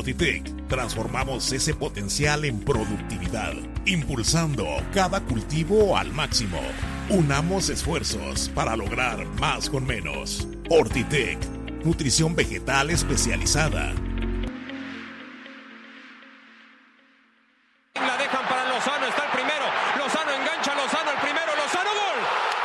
Ortitec, transformamos ese potencial en productividad, impulsando cada cultivo al máximo. Unamos esfuerzos para lograr más con menos. Ortitec, nutrición vegetal especializada. La dejan para Lozano, está el primero. Lozano engancha, Lozano el primero, Lozano, gol.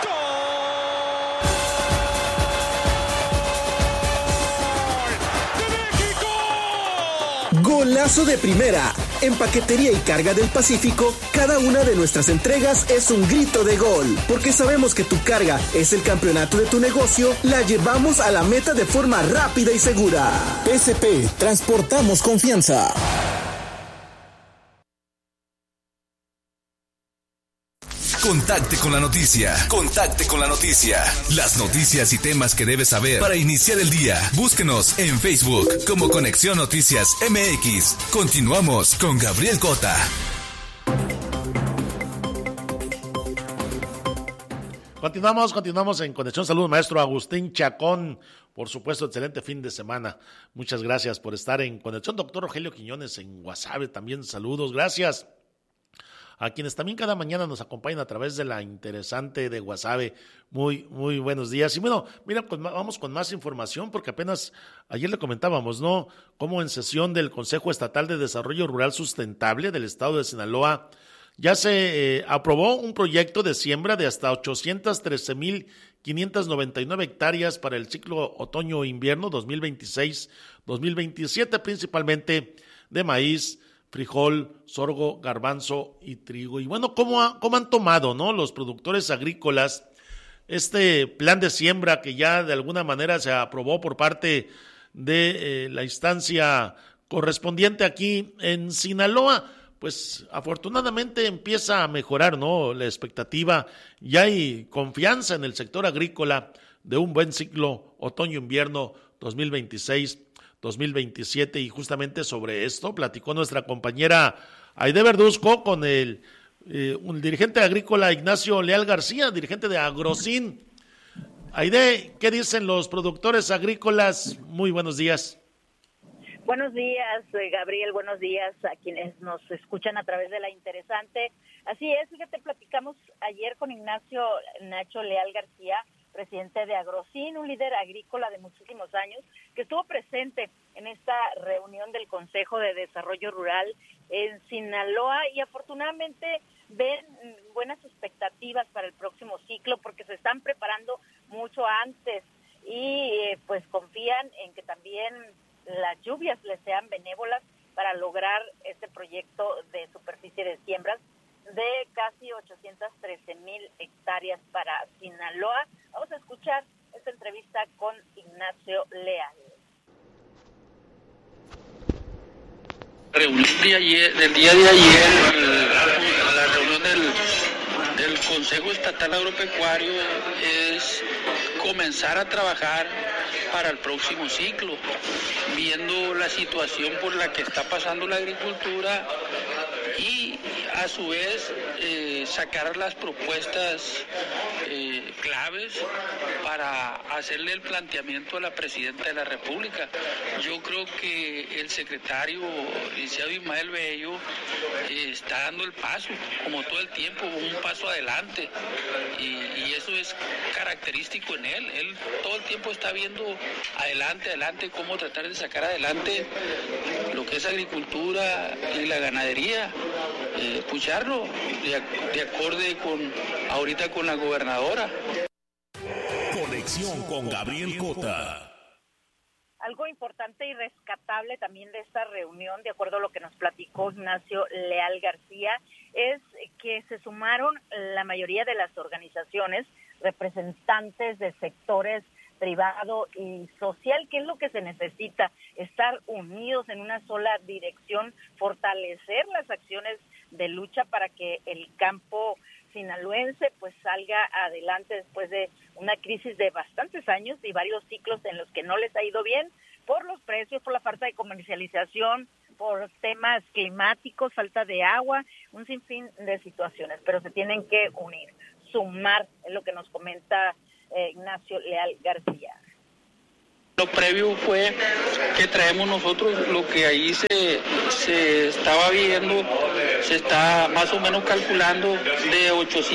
¡Gol! ¡De México! Golazo de primera. En Paquetería y Carga del Pacífico, cada una de nuestras entregas es un grito de gol. Porque sabemos que tu carga es el campeonato de tu negocio, la llevamos a la meta de forma rápida y segura. PSP, transportamos confianza. Contacte con la noticia. Contacte con la noticia. Las noticias y temas que debes saber para iniciar el día. Búsquenos en Facebook como Conexión Noticias MX. Continuamos con Gabriel Cota. Continuamos en Conexión Salud, maestro Agustín Chacón. Por supuesto, excelente fin de semana. Muchas gracias por estar en Conexión. Doctor Rogelio Quiñones en Guasave, también saludos. Gracias a quienes también cada mañana nos acompañan a través de la interesante de Guasave. Muy buenos días. Y bueno, mira, pues vamos con más información porque apenas ayer le comentábamos, ¿no? Cómo en sesión del Consejo Estatal de Desarrollo Rural Sustentable del Estado de Sinaloa ya se aprobó un proyecto de siembra de hasta 813,599 hectáreas para el ciclo otoño-invierno 2026-2027, principalmente de maíz, frijol, sorgo, garbanzo y trigo. Y bueno, ¿cómo han tomado, ¿no?, los productores agrícolas este plan de siembra que ya de alguna manera se aprobó por parte de la instancia correspondiente aquí en Sinaloa? Pues afortunadamente empieza a mejorar, ¿no?, la expectativa. Ya hay confianza en el sector agrícola de un buen ciclo otoño-invierno 2026-2027, y justamente sobre esto platicó nuestra compañera Aide Verduzco con un dirigente agrícola, Ignacio Leal García, dirigente de Agrocin. Aide, ¿qué dicen los productores agrícolas? Muy buenos días. Buenos días, Gabriel, buenos días a quienes nos escuchan a través de la interesante. Así es, fíjate, platicamos ayer con Nacho Leal García, presidente de Agrocin, un líder agrícola de muchísimos años, que estuvo presente en esta reunión del Consejo de Desarrollo Rural en Sinaloa, y afortunadamente ven buenas expectativas para el próximo ciclo porque se están preparando mucho antes y pues confían en que también las lluvias les sean benévolas para lograr este proyecto de superficie de siembras de casi 813,000 hectáreas para Sinaloa. Vamos a escuchar esta entrevista con Ignacio Leal. Reunión del día de ayer, la reunión del Consejo Estatal Agropecuario es comenzar a trabajar para el próximo ciclo, viendo la situación por la que está pasando la agricultura y a su vez sacar las propuestas claves para hacerle el planteamiento a la Presidenta de la República. Yo creo que el secretario, licenciado Ismael Bello, está dando el paso, como todo el tiempo, un paso adelante, y eso es característico en él. Él todo el tiempo está viendo adelante, cómo tratar de sacar adelante lo que es agricultura y la ganadería, pucharlo de acorde ahorita con la gobernadora. Conexión con Gabriel Cota. Algo importante y rescatable también de esta reunión, de acuerdo a lo que nos platicó Ignacio Leal García, es que se sumaron la mayoría de las organizaciones, representantes de sectores privado y social, que es lo que se necesita, estar unidos en una sola dirección, fortalecer las acciones de lucha para que el campo sinaloense pues salga adelante después de una crisis de bastantes años y varios ciclos en los que no les ha ido bien por los precios, por la falta de comercialización, por temas climáticos, falta de agua, un sinfín de situaciones, pero se tienen que unir, sumar, es lo que nos comenta Ignacio Leal García. Lo previo fue que traemos nosotros lo que ahí se estaba viendo, se está más o menos calculando de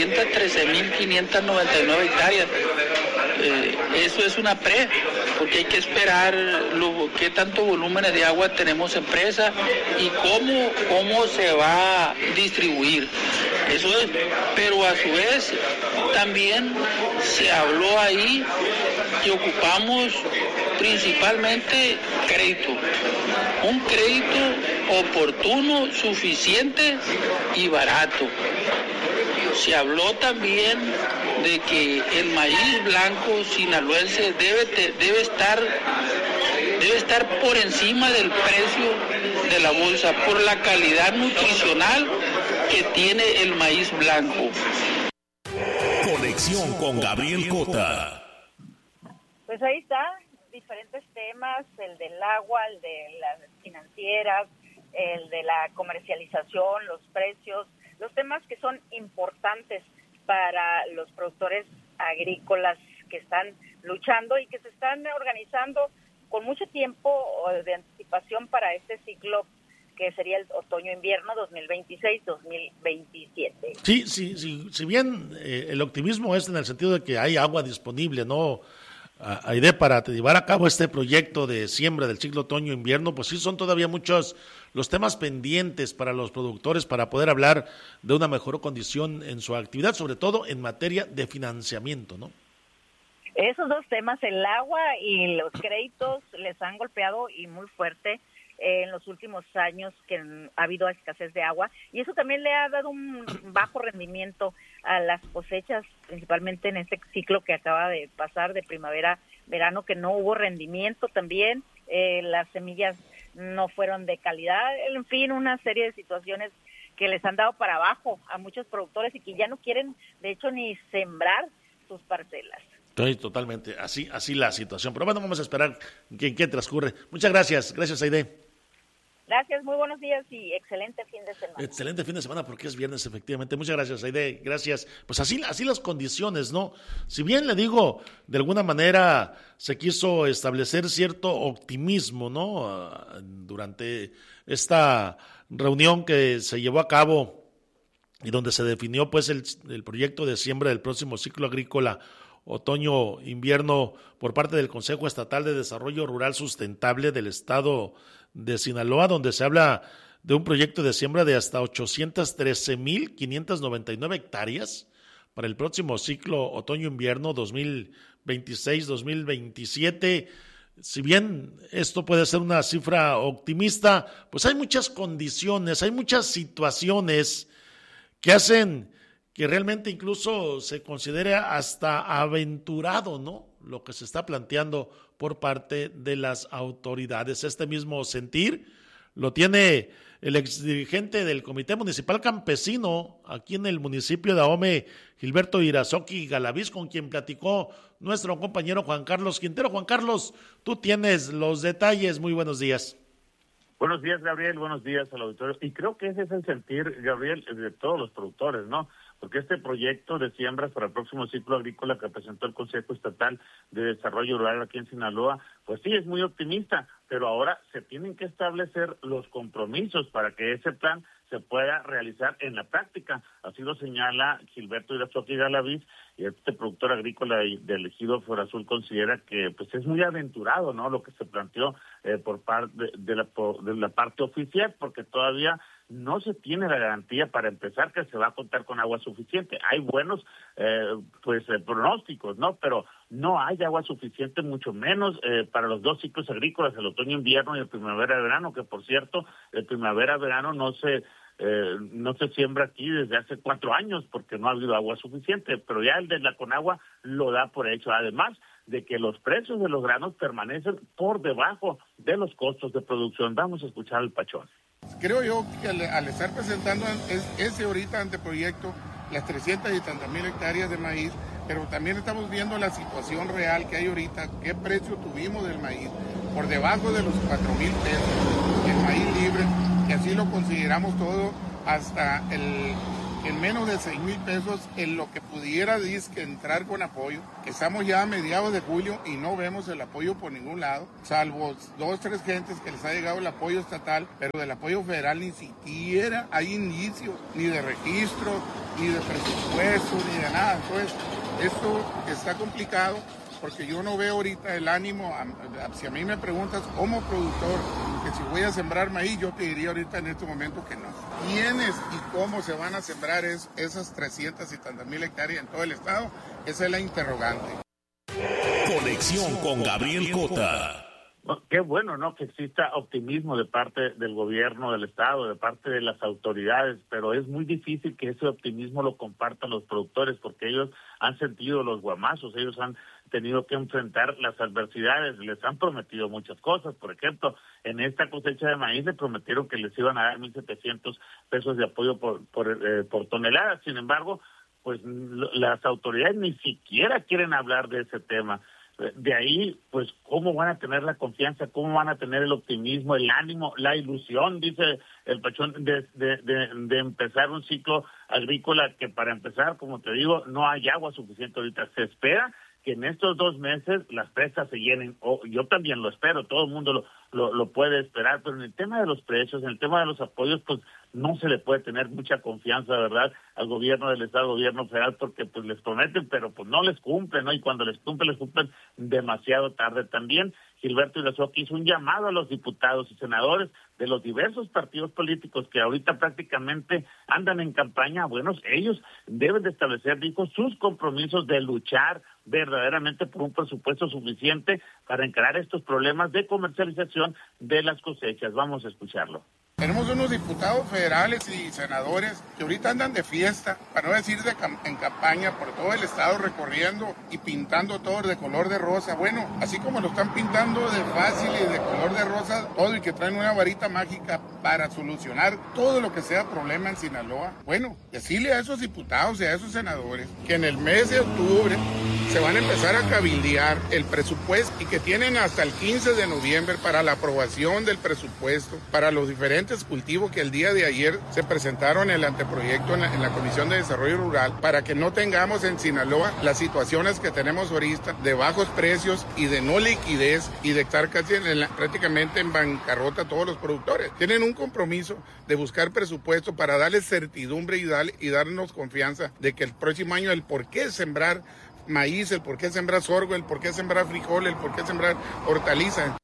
813.599 hectáreas. Eso es una porque hay que esperar qué tanto volúmenes de agua tenemos en presa y cómo se va a distribuir. Eso es, pero a su vez también se habló ahí que ocupamos principalmente crédito, un crédito oportuno, suficiente y barato. Se habló también de que el maíz blanco sinaloense debe estar por encima del precio de la bolsa por la calidad nutricional que tiene el maíz blanco. Conexión con Gabriel Cota. Pues ahí está, diferentes temas, el del agua, el de las financieras, el de la comercialización, los precios, los temas que son importantes para los productores agrícolas que están luchando y que se están organizando con mucho tiempo de anticipación para este ciclo que sería el otoño-invierno 2026-2027. Sí, si bien el optimismo es en el sentido de que hay agua disponible, ¿no? Aide, para llevar a cabo este proyecto de siembra del ciclo otoño-invierno, pues sí son todavía muchos los temas pendientes para los productores para poder hablar de una mejor condición en su actividad, sobre todo en materia de financiamiento, ¿no? Esos dos temas, el agua y los créditos, les han golpeado y muy fuerte en los últimos años que ha habido escasez de agua, y eso también le ha dado un bajo rendimiento a las cosechas, principalmente en este ciclo que acaba de pasar de primavera-verano, que no hubo rendimiento también, las semillas no fueron de calidad, en fin, una serie de situaciones que les han dado para abajo a muchos productores y que ya no quieren, de hecho, ni sembrar sus parcelas. Sí, totalmente, así la situación, pero bueno, vamos a esperar en qué transcurre. Muchas gracias Aide. Gracias, muy buenos días y excelente fin de semana. Excelente fin de semana porque es viernes, efectivamente. Muchas gracias, Aide. Gracias. Pues así las condiciones, ¿no? Si bien le digo, de alguna manera se quiso establecer cierto optimismo, ¿no? Durante esta reunión que se llevó a cabo y donde se definió pues el proyecto de siembra del próximo ciclo agrícola otoño-invierno por parte del Consejo Estatal de Desarrollo Rural Sustentable del Estado de Sinaloa, donde se habla de un proyecto de siembra de hasta 813.599 hectáreas para el próximo ciclo otoño-invierno 2026-2027. Si bien esto puede ser una cifra optimista, pues hay muchas condiciones, hay muchas situaciones que hacen que realmente incluso se considere hasta aventurado, ¿no?, lo que se está planteando por parte de las autoridades. Este mismo sentir lo tiene el exdirigente del Comité Municipal Campesino aquí en el municipio de Ahome, Gilberto Irazoqui Galaviz, con quien platicó nuestro compañero Juan Carlos Quintero. Juan Carlos, tú tienes los detalles. Muy buenos días. Buenos días, Gabriel. Buenos días al auditorio. Y creo que ese es el sentir, Gabriel, de todos los productores, ¿no? Porque este proyecto de siembras para el próximo ciclo agrícola que presentó el Consejo Estatal de Desarrollo Rural aquí en Sinaloa, pues sí, es muy optimista, pero ahora se tienen que establecer los compromisos para que ese plan se pueda realizar en la práctica. Así lo señala Gilberto Irazoqui Galaviz, y este productor agrícola del ejido Forazul considera que pues es muy aventurado, ¿no?, lo que se planteó por parte de la parte oficial, porque todavía no se tiene la garantía para empezar que se va a contar con agua suficiente. Hay buenos pronósticos, ¿no?, pero no hay agua suficiente, mucho menos para los dos ciclos agrícolas, el otoño-invierno y el primavera-verano, que por cierto, el primavera-verano no se siembra aquí desde hace 4 años porque no ha habido agua suficiente, pero ya el de la Conagua lo da por hecho, además de que los precios de los granos permanecen por debajo de los costos de producción. Vamos a escuchar al Pachón. Creo yo que al estar presentando ese ahorita anteproyecto, las 300 y tantas mil hectáreas de maíz, pero también estamos viendo la situación real que hay ahorita, qué precio tuvimos del maíz, por debajo de los 4,000 pesos, el maíz libre, que así lo consideramos todo hasta en menos de 6,000 pesos en lo que pudiera entrar con apoyo. Estamos ya a mediados de julio y no vemos el apoyo por ningún lado, salvo 2 o 3 gentes que les ha llegado el apoyo estatal, pero del apoyo federal ni siquiera hay indicios, ni de registro, ni de presupuesto, ni de nada. Entonces, esto está complicado porque yo no veo ahorita el ánimo. Si a mí me preguntas como productor que si voy a sembrar maíz, yo te diría ahorita en este momento que no. ¿Quiénes y cómo se van a sembrar esas 300 y tantas mil hectáreas en todo el estado? Esa es la interrogante. Conexión con Gabriel Cota. Qué bueno, ¿no?, que exista optimismo de parte del gobierno del estado, de parte de las autoridades, pero es muy difícil que ese optimismo lo compartan los productores, porque ellos han sentido los guamazos, ellos han tenido que enfrentar las adversidades, les han prometido muchas cosas. Por ejemplo, en esta cosecha de maíz le prometieron que les iban a dar 1,700 pesos de apoyo por tonelada. Sin embargo, pues las autoridades ni siquiera quieren hablar de ese tema. De ahí, pues, ¿cómo van a tener la confianza? ¿Cómo van a tener el optimismo, el ánimo, la ilusión, dice el Pachón, de empezar un ciclo agrícola que, para empezar, como te digo, no hay agua suficiente ahorita? Se espera que en estos 2 meses las presas se llenen. Yo también lo espero, todo el mundo lo puede esperar, pero en el tema de los precios, en el tema de los apoyos, pues no se le puede tener mucha confianza, ¿verdad?, al gobierno del estado, al gobierno federal, porque pues les prometen, pero pues no les cumplen, ¿no? Y cuando les cumplen demasiado tarde. También Gilberto Irazoqui hizo un llamado a los diputados y senadores de los diversos partidos políticos que ahorita prácticamente andan en campaña. Bueno, ellos deben de establecer, dijo, sus compromisos de luchar verdaderamente por un presupuesto suficiente para encarar estos problemas de comercialización de las cosechas. Vamos a escucharlo. Tenemos unos diputados federales y senadores que ahorita andan de fiesta, para no decir en campaña, por todo el estado recorriendo y pintando todo de color de rosa. Bueno, así como lo están pintando de fácil y de color de rosa todo, y que traen una varita mágica para solucionar todo lo que sea problema en Sinaloa. Bueno, decirle a esos diputados y a esos senadores que en el mes de octubre se van a empezar a cabildear el presupuesto y que tienen hasta el 15 de noviembre para la aprobación del presupuesto para los diferentes cultivos que el día de ayer se presentaron en el anteproyecto en la Comisión de Desarrollo Rural, para que no tengamos en Sinaloa las situaciones que tenemos ahorita de bajos precios y de no liquidez y de estar casi prácticamente en bancarrota todos los productores. Tienen un compromiso de buscar presupuesto para darles certidumbre y darnos confianza de que el próximo año el por qué sembrar maíz, el por qué sembrar sorgo, el por qué sembrar frijol, el por qué sembrar hortalizas.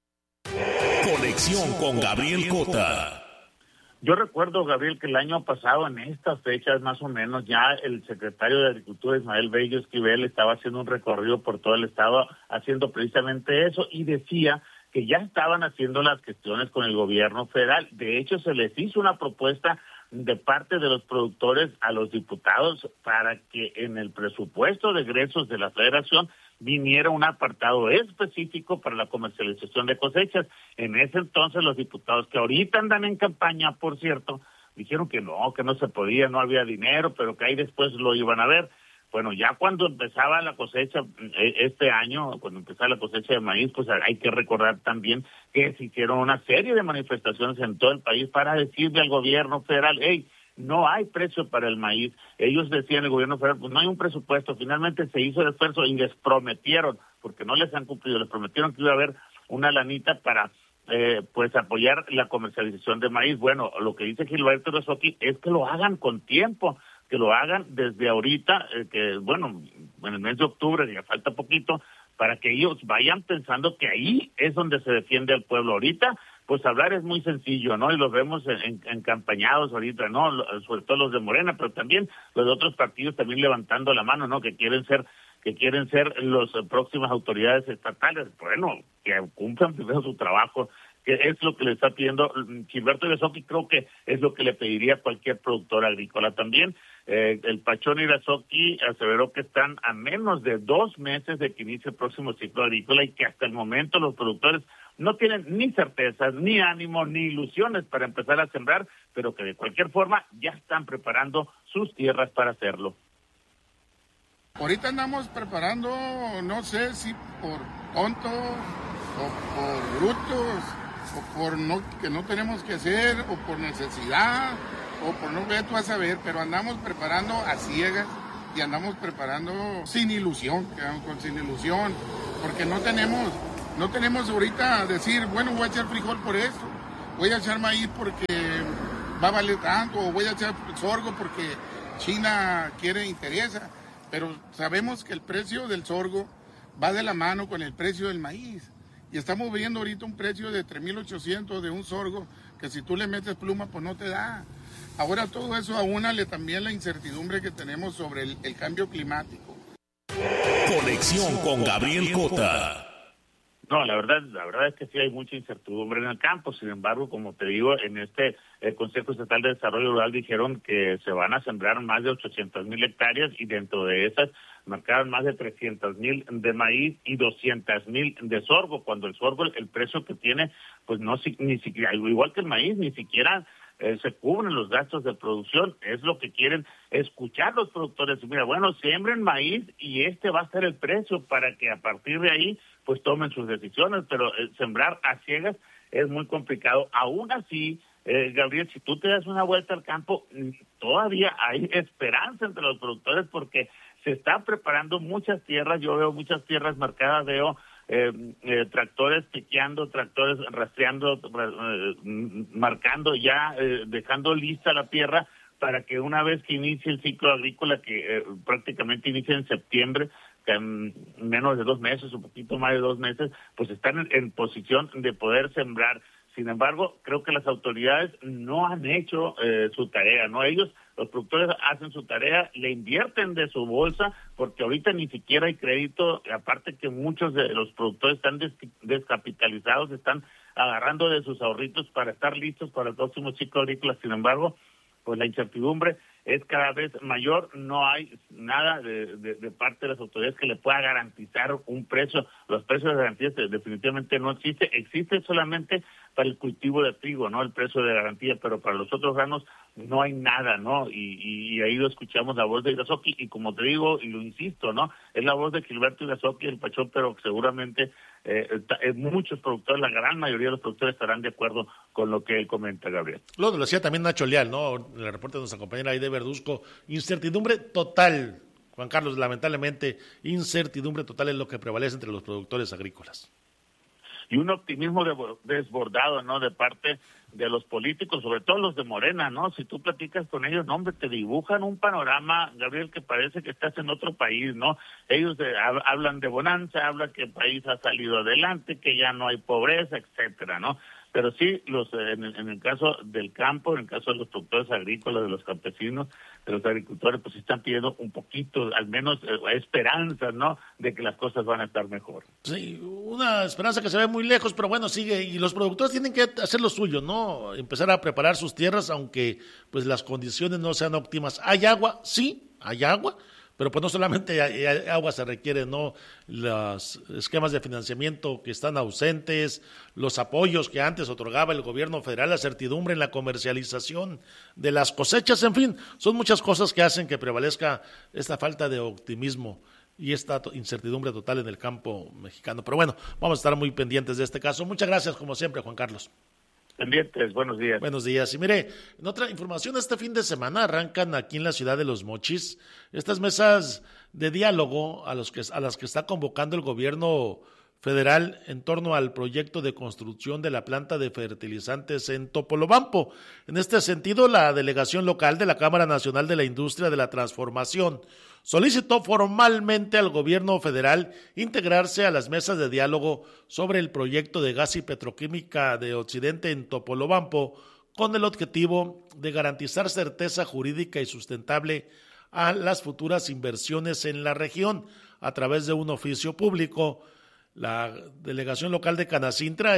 Conexión con Gabriel Cota. Yo recuerdo, Gabriel, que el año pasado, en estas fechas más o menos, ya el secretario de Agricultura, Ismael Bello Esquivel, estaba haciendo un recorrido por todo el estado haciendo precisamente eso, y decía que ya estaban haciendo las gestiones con el gobierno federal. De hecho, se les hizo una propuesta de parte de los productores a los diputados para que en el presupuesto de egresos de la federación viniera un apartado específico para la comercialización de cosechas. En ese entonces los diputados, que ahorita andan en campaña, por cierto, dijeron que no se podía, no había dinero, pero que ahí después lo iban a ver. Bueno, ya cuando empezaba la cosecha este año, cuando empezaba la cosecha de maíz, pues hay que recordar también que se hicieron una serie de manifestaciones en todo el país para decirle al gobierno federal, hey, no hay precio para el maíz. Ellos decían, el gobierno federal, pues no hay un presupuesto. Finalmente se hizo el esfuerzo y les prometieron, porque no les han cumplido, les prometieron que iba a haber una lanita para pues apoyar la comercialización de maíz. Bueno, lo que dice Gilberto Irazoqui es que lo hagan con tiempo, que lo hagan desde ahorita, que bueno, en el mes de octubre, ya falta poquito, para que ellos vayan pensando que ahí es donde se defiende al pueblo. Ahorita, pues hablar es muy sencillo, ¿no? Y los vemos encampañados ahorita, ¿no? Sobre todo los de Morena, pero también los de otros partidos también levantando la mano, ¿no? Que quieren ser las próximas autoridades estatales. Bueno, que cumplan primero su trabajo, que es lo que le está pidiendo Gilberto Irazoqui. Creo que es lo que le pediría cualquier productor agrícola también. El Pachón Irazoqui aseveró que están a menos de 2 meses de que inicie el próximo ciclo agrícola y que hasta el momento los productores no tienen ni certezas, ni ánimo, ni ilusiones para empezar a sembrar, pero que de cualquier forma ya están preparando sus tierras para hacerlo. Ahorita andamos preparando, no sé si por tontos o por brutos o por que no tenemos que hacer o por necesidad o por no ver, tú vas a ver, pero andamos preparando a ciegas y andamos preparando sin ilusión, porque no tenemos ahorita decir, bueno, voy a echar frijol por esto, voy a echar maíz porque va a valer tanto, o voy a echar sorgo porque China interesa, pero sabemos que el precio del sorgo va de la mano con el precio del maíz. Y estamos viendo ahorita un precio de 3,800 de un sorgo que si tú le metes pluma, pues no te da. Ahora todo eso aúnale también la incertidumbre que tenemos sobre el cambio climático. Conexión con Gabriel Cota. No, la verdad es que sí hay mucha incertidumbre en el campo. Sin embargo, como te digo, en este Consejo Estatal de Desarrollo Rural dijeron que se van a sembrar más de 800,000 hectáreas y dentro de esas marcaron más de 300,000 de maíz y 200,000 de sorgo, cuando el sorgo, el precio que tiene, pues ni siquiera, igual que el maíz, ni siquiera se cubren los gastos de producción. Es lo que quieren escuchar los productores. Mira, bueno, siembren maíz y va a ser el precio para que a partir de ahí pues tomen sus decisiones, pero sembrar a ciegas es muy complicado. Aún así, Gabriel, si tú te das una vuelta al campo, todavía hay esperanza entre los productores porque se están preparando muchas tierras. Yo veo muchas tierras marcadas, veo tractores piqueando, tractores rastreando, marcando ya, dejando lista la tierra para que una vez que inicie el ciclo agrícola, que prácticamente inicia en septiembre, que en menos de 2 meses, un poquito más de 2 meses, pues están en posición de poder sembrar. Sin embargo, creo que las autoridades no han hecho su tarea, ¿no? Ellos, los productores, hacen su tarea, le invierten de su bolsa, porque ahorita ni siquiera hay crédito, aparte que muchos de los productores están descapitalizados, están agarrando de sus ahorritos para estar listos para el próximo ciclo agrícola. Sin embargo, pues la incertidumbre es cada vez mayor, no hay nada de parte de las autoridades que le pueda garantizar un precio. Los precios de garantía definitivamente no existe solamente para el cultivo de trigo, ¿no? El precio de garantía, pero para los otros granos no hay nada, ¿no? Y ahí lo escuchamos la voz de Irazoqui, y como te digo, y lo insisto, ¿no? Es la voz de Gilberto Irazoqui, el Pachón, pero seguramente muchos productores, la gran mayoría de los productores estarán de acuerdo con lo que él comenta, Gabriel. Lo decía también Nacho Leal, ¿no? En el reporte de nuestra compañera Aide Verduzco, incertidumbre total, Juan Carlos, lamentablemente, incertidumbre total es lo que prevalece entre los productores agrícolas. Y un optimismo desbordado, ¿no?, de parte de los políticos, sobre todo los de Morena, ¿no? Si tú platicas con ellos, no, hombre, te dibujan un panorama, Gabriel, que parece que estás en otro país, ¿no? Ellos hablan de bonanza, hablan que el país ha salido adelante, que ya no hay pobreza, etcétera, ¿no? Pero sí, en el caso del campo, en el caso de los productores agrícolas, de los campesinos, de los agricultores, pues están pidiendo un poquito, al menos esperanza, ¿no?, de que las cosas van a estar mejor. Sí, una esperanza que se ve muy lejos, pero bueno, sigue, y los productores tienen que hacer lo suyo, ¿no? Empezar a preparar sus tierras, aunque pues las condiciones no sean óptimas. ¿Hay agua? Sí, hay agua. Pero pues no solamente hay agua, se requieren, ¿no?, los esquemas de financiamiento que están ausentes, los apoyos que antes otorgaba el gobierno federal, la certidumbre en la comercialización de las cosechas, en fin, son muchas cosas que hacen que prevalezca esta falta de optimismo y esta incertidumbre total en el campo mexicano. Pero bueno, vamos a estar muy pendientes de este caso. Muchas gracias, como siempre, Juan Carlos. Pendientes, buenos días. Buenos días. Y mire, en otra información, este fin de semana arrancan aquí en la ciudad de Los Mochis estas mesas de diálogo a las que está convocando el gobierno federal en torno al proyecto de construcción de la planta de fertilizantes en Topolobampo. En este sentido, la delegación local de la Cámara Nacional de la Industria de la Transformación solicitó formalmente al gobierno federal integrarse a las mesas de diálogo sobre el proyecto de gas y petroquímica de Occidente en Topolobampo, con el objetivo de garantizar certeza jurídica y sustentable a las futuras inversiones en la región a través de un oficio público. La delegación local de Canacintra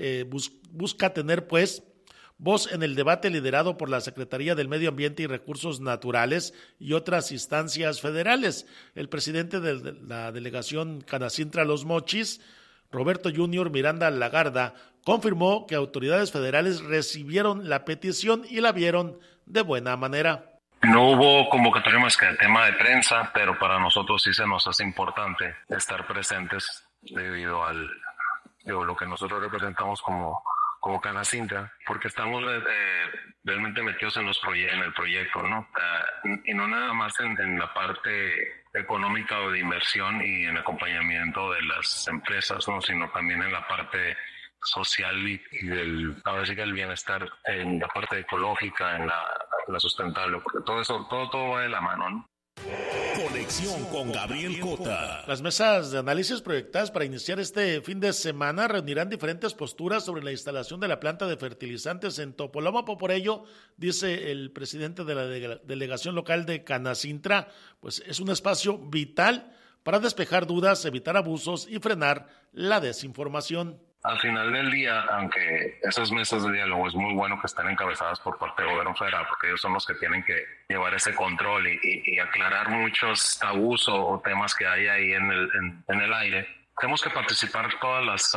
busca tener, pues, voz en el debate liderado por la Secretaría del Medio Ambiente y Recursos Naturales y otras instancias federales. El presidente de la delegación Canacintra Los Mochis, Roberto Junior Miranda Lagarda, confirmó que autoridades federales recibieron la petición y la vieron de buena manera. No hubo convocatoria más que el tema de prensa, pero para nosotros sí se nos hace importante estar presentes debido a lo que nosotros representamos como Canacintra, porque estamos realmente metidos en el proyecto, ¿no? Y no nada más en la parte económica o de inversión y en acompañamiento de las empresas, ¿no? Sino también en la parte social y ahora sí que el bienestar, en la parte ecológica, en la sustentable, porque todo va de la mano, ¿no? Conexión con Gabriel Cota. Las mesas de análisis proyectadas para iniciar este fin de semana reunirán diferentes posturas sobre la instalación de la planta de fertilizantes en Topolobampo. Por ello, dice el presidente de la delegación local de Canacintra, pues es un espacio vital para despejar dudas, evitar abusos y frenar la desinformación. Al final del día, aunque esas mesas de diálogo es muy bueno que estén encabezadas por parte del gobierno federal, porque ellos son los que tienen que llevar ese control y aclarar muchos tabús o temas que hay ahí en el aire. Tenemos que participar todas las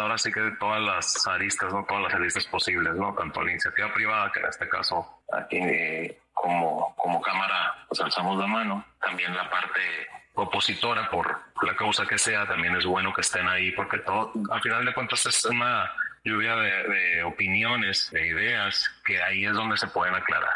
aristas, ¿no? Todas las aristas posibles, ¿no? Tanto la iniciativa privada, que en este caso aquí como Cámara pues alzamos la mano, también la parte opositora por la causa que sea, también es bueno que estén ahí, porque todo, al final de cuentas, es una lluvia de opiniones, de ideas, que ahí es donde se pueden aclarar.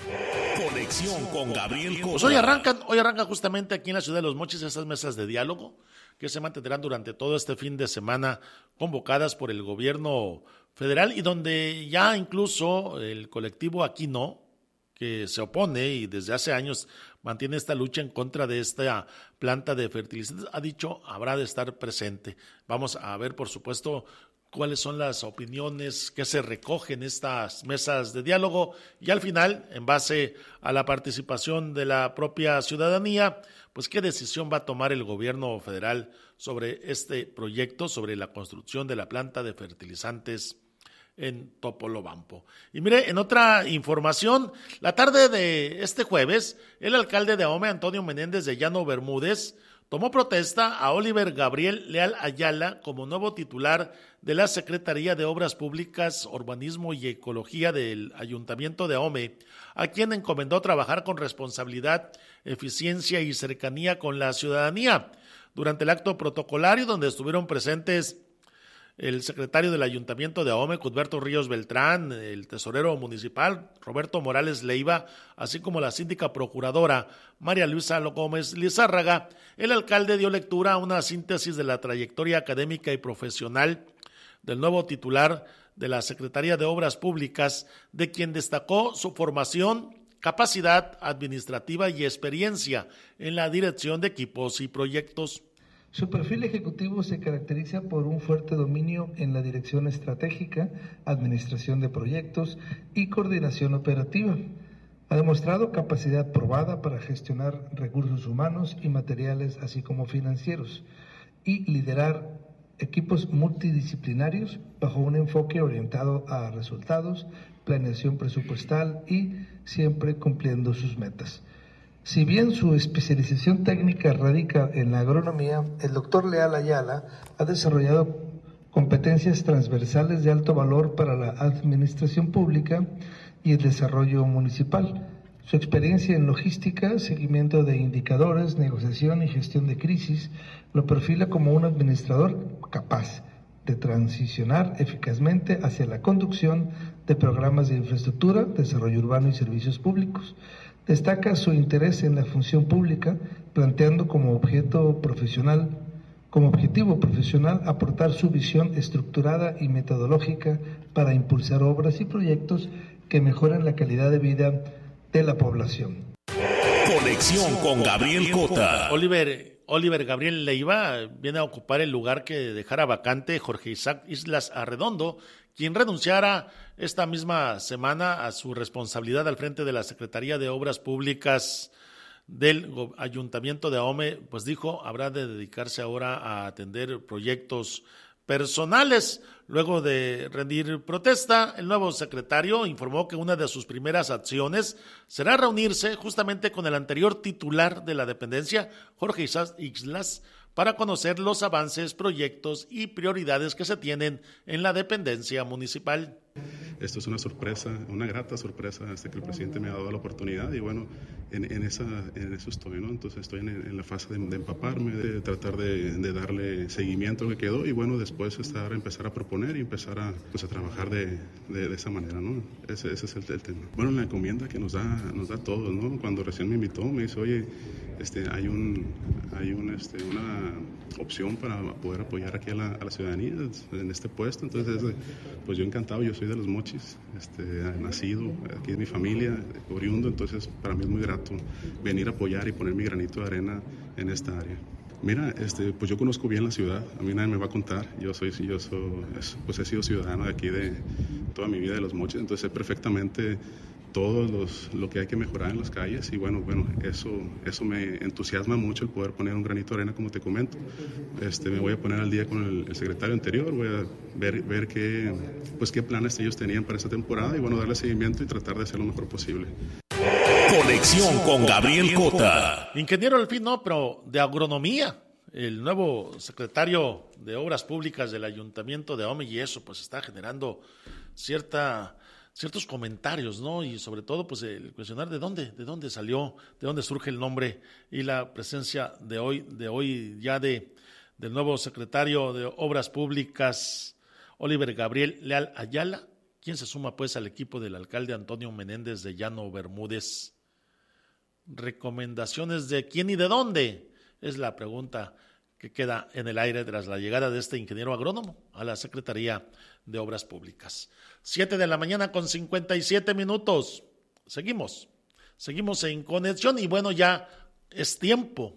Conexión con Gabriel Cota. Pues hoy arrancan justamente aquí en la ciudad de Los Mochis estas mesas de diálogo que se mantendrán durante todo este fin de semana, convocadas por el gobierno federal, y donde ya incluso el colectivo Aquí No, que se opone y desde hace años mantiene esta lucha en contra de esta planta de fertilizantes, ha dicho habrá de estar presente. Vamos a ver, por supuesto, cuáles son las opiniones que se recogen en estas mesas de diálogo y al final, en base a la participación de la propia ciudadanía, pues qué decisión va a tomar el gobierno federal sobre este proyecto, sobre la construcción de la planta de fertilizantes en Topolobampo. Y mire, en otra información, la tarde de este jueves, el alcalde de Ahome, Antonio Menéndez de Llano Bermúdez, tomó protesta a Oliver Gabriel Leal Ayala como nuevo titular de la Secretaría de Obras Públicas, Urbanismo y Ecología del Ayuntamiento de Ahome, a quien encomendó trabajar con responsabilidad, eficiencia y cercanía con la ciudadanía. Durante el acto protocolario, donde estuvieron presentes el secretario del Ayuntamiento de Ahome, Cudberto Ríos Beltrán, el tesorero municipal, Roberto Morales Leiva, así como la síndica procuradora, María Luisa Gómez Lizárraga, el alcalde dio lectura a una síntesis de la trayectoria académica y profesional del nuevo titular de la Secretaría de Obras Públicas, de quien destacó su formación, capacidad administrativa y experiencia en la dirección de equipos y proyectos. Su perfil ejecutivo se caracteriza por un fuerte dominio en la dirección estratégica, administración de proyectos y coordinación operativa. Ha demostrado capacidad probada para gestionar recursos humanos y materiales, así como financieros, y liderar equipos multidisciplinarios bajo un enfoque orientado a resultados, planeación presupuestal y siempre cumpliendo sus metas. Si bien su especialización técnica radica en la agronomía, el doctor Leal Ayala ha desarrollado competencias transversales de alto valor para la administración pública y el desarrollo municipal. Su experiencia en logística, seguimiento de indicadores, negociación y gestión de crisis lo perfila como un administrador capaz de transicionar eficazmente hacia la conducción de programas de infraestructura, desarrollo urbano y servicios públicos. Destaca su interés en la función pública, planteando como objetivo profesional aportar su visión estructurada y metodológica para impulsar obras y proyectos que mejoren la calidad de vida de la población. Conexión con Gabriel Cota. Oliver Gabriel Leiva viene a ocupar el lugar que dejara vacante Jorge Isaac Islas Arredondo, quien renunciara esta misma semana a su responsabilidad al frente de la Secretaría de Obras Públicas del Ayuntamiento de Ahome, pues dijo, habrá de dedicarse ahora a atender proyectos personales. Luego de rendir protesta, el nuevo secretario informó que una de sus primeras acciones será reunirse justamente con el anterior titular de la dependencia, Jorge Islas, para conocer los avances, proyectos y prioridades que se tienen en la dependencia municipal. Esto es una sorpresa, una grata sorpresa que el presidente me ha dado la oportunidad y bueno, en eso estoy, ¿no? Entonces estoy en la fase de empaparme, de tratar de darle seguimiento a lo que quedó y bueno, después empezar a proponer y empezar a trabajar de esa manera, ¿no? Ese es el tema. Bueno, la encomienda que nos da todo, ¿no? Cuando recién me invitó, me dice, oye, hay una opción para poder apoyar aquí a la ciudadanía en este puesto, entonces pues yo encantado, yo soy de Los Mochis, nacido, aquí es mi familia, oriundo, entonces para mí es muy grato venir a apoyar y poner mi granito de arena en esta área. Mira, pues yo conozco bien la ciudad, a mí nadie me va a contar, pues he sido ciudadano de aquí de toda mi vida de Los Mochis, entonces sé perfectamente todo lo que hay que mejorar en las calles y bueno, eso me entusiasma mucho el poder poner un granito de arena como te comento. Me voy a poner al día con el secretario anterior, voy a ver qué planes ellos tenían para esta temporada y bueno, darle seguimiento y tratar de hacer lo mejor posible. Conexión con Gabriel Cota. Ingeniero al fin, no, pero de agronomía. El nuevo secretario de Obras Públicas del Ayuntamiento de Ahome y eso pues está generando ciertos comentarios, ¿no? Y sobre todo, pues, el cuestionar de dónde salió, de dónde surge el nombre y la presencia de hoy ya del nuevo secretario de Obras Públicas, Oliver Gabriel Leal Ayala, quien se suma, pues, al equipo del alcalde Antonio Menéndez de Llano Bermúdez. ¿Recomendaciones de quién y de dónde? Es la pregunta que queda en el aire tras la llegada de este ingeniero agrónomo a la Secretaría de Obras Públicas. 7:57 a.m. Seguimos en conexión y bueno, ya es tiempo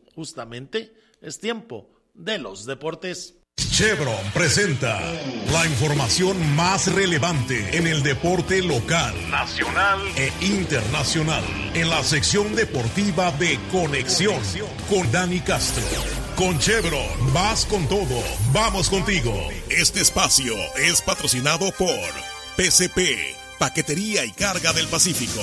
de los deportes. Chevron presenta la información más relevante en el deporte local, nacional e internacional en la sección deportiva de Conexión con Dani Castro. Con Chevron, vas con todo, vamos contigo. Este espacio es patrocinado por PCP, Paquetería y Carga del Pacífico.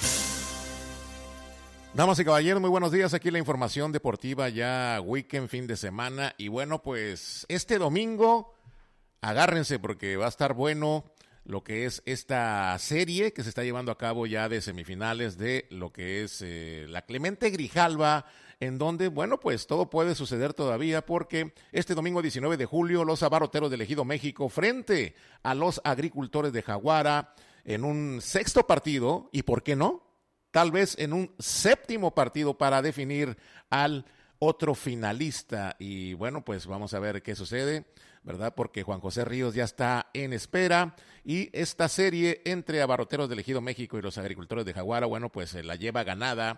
Damas y caballeros, muy buenos días. Aquí la información deportiva, ya weekend, fin de semana. Y bueno, pues este domingo, agárrense porque va a estar bueno lo que es esta serie que se está llevando a cabo ya de semifinales de lo que es la Clemente Grijalva, en donde, bueno, pues todo puede suceder todavía porque este domingo 19 de julio los Abarroteros del Ejido México frente a los Agricultores de Jaguara en un sexto partido, y ¿por qué no? Tal vez en un séptimo partido para definir al otro finalista. Y bueno, pues vamos a ver qué sucede, ¿verdad? Porque Juan José Ríos ya está en espera y esta serie entre Abarroteros del Ejido México y los Agricultores de Jaguara, bueno, pues la lleva ganada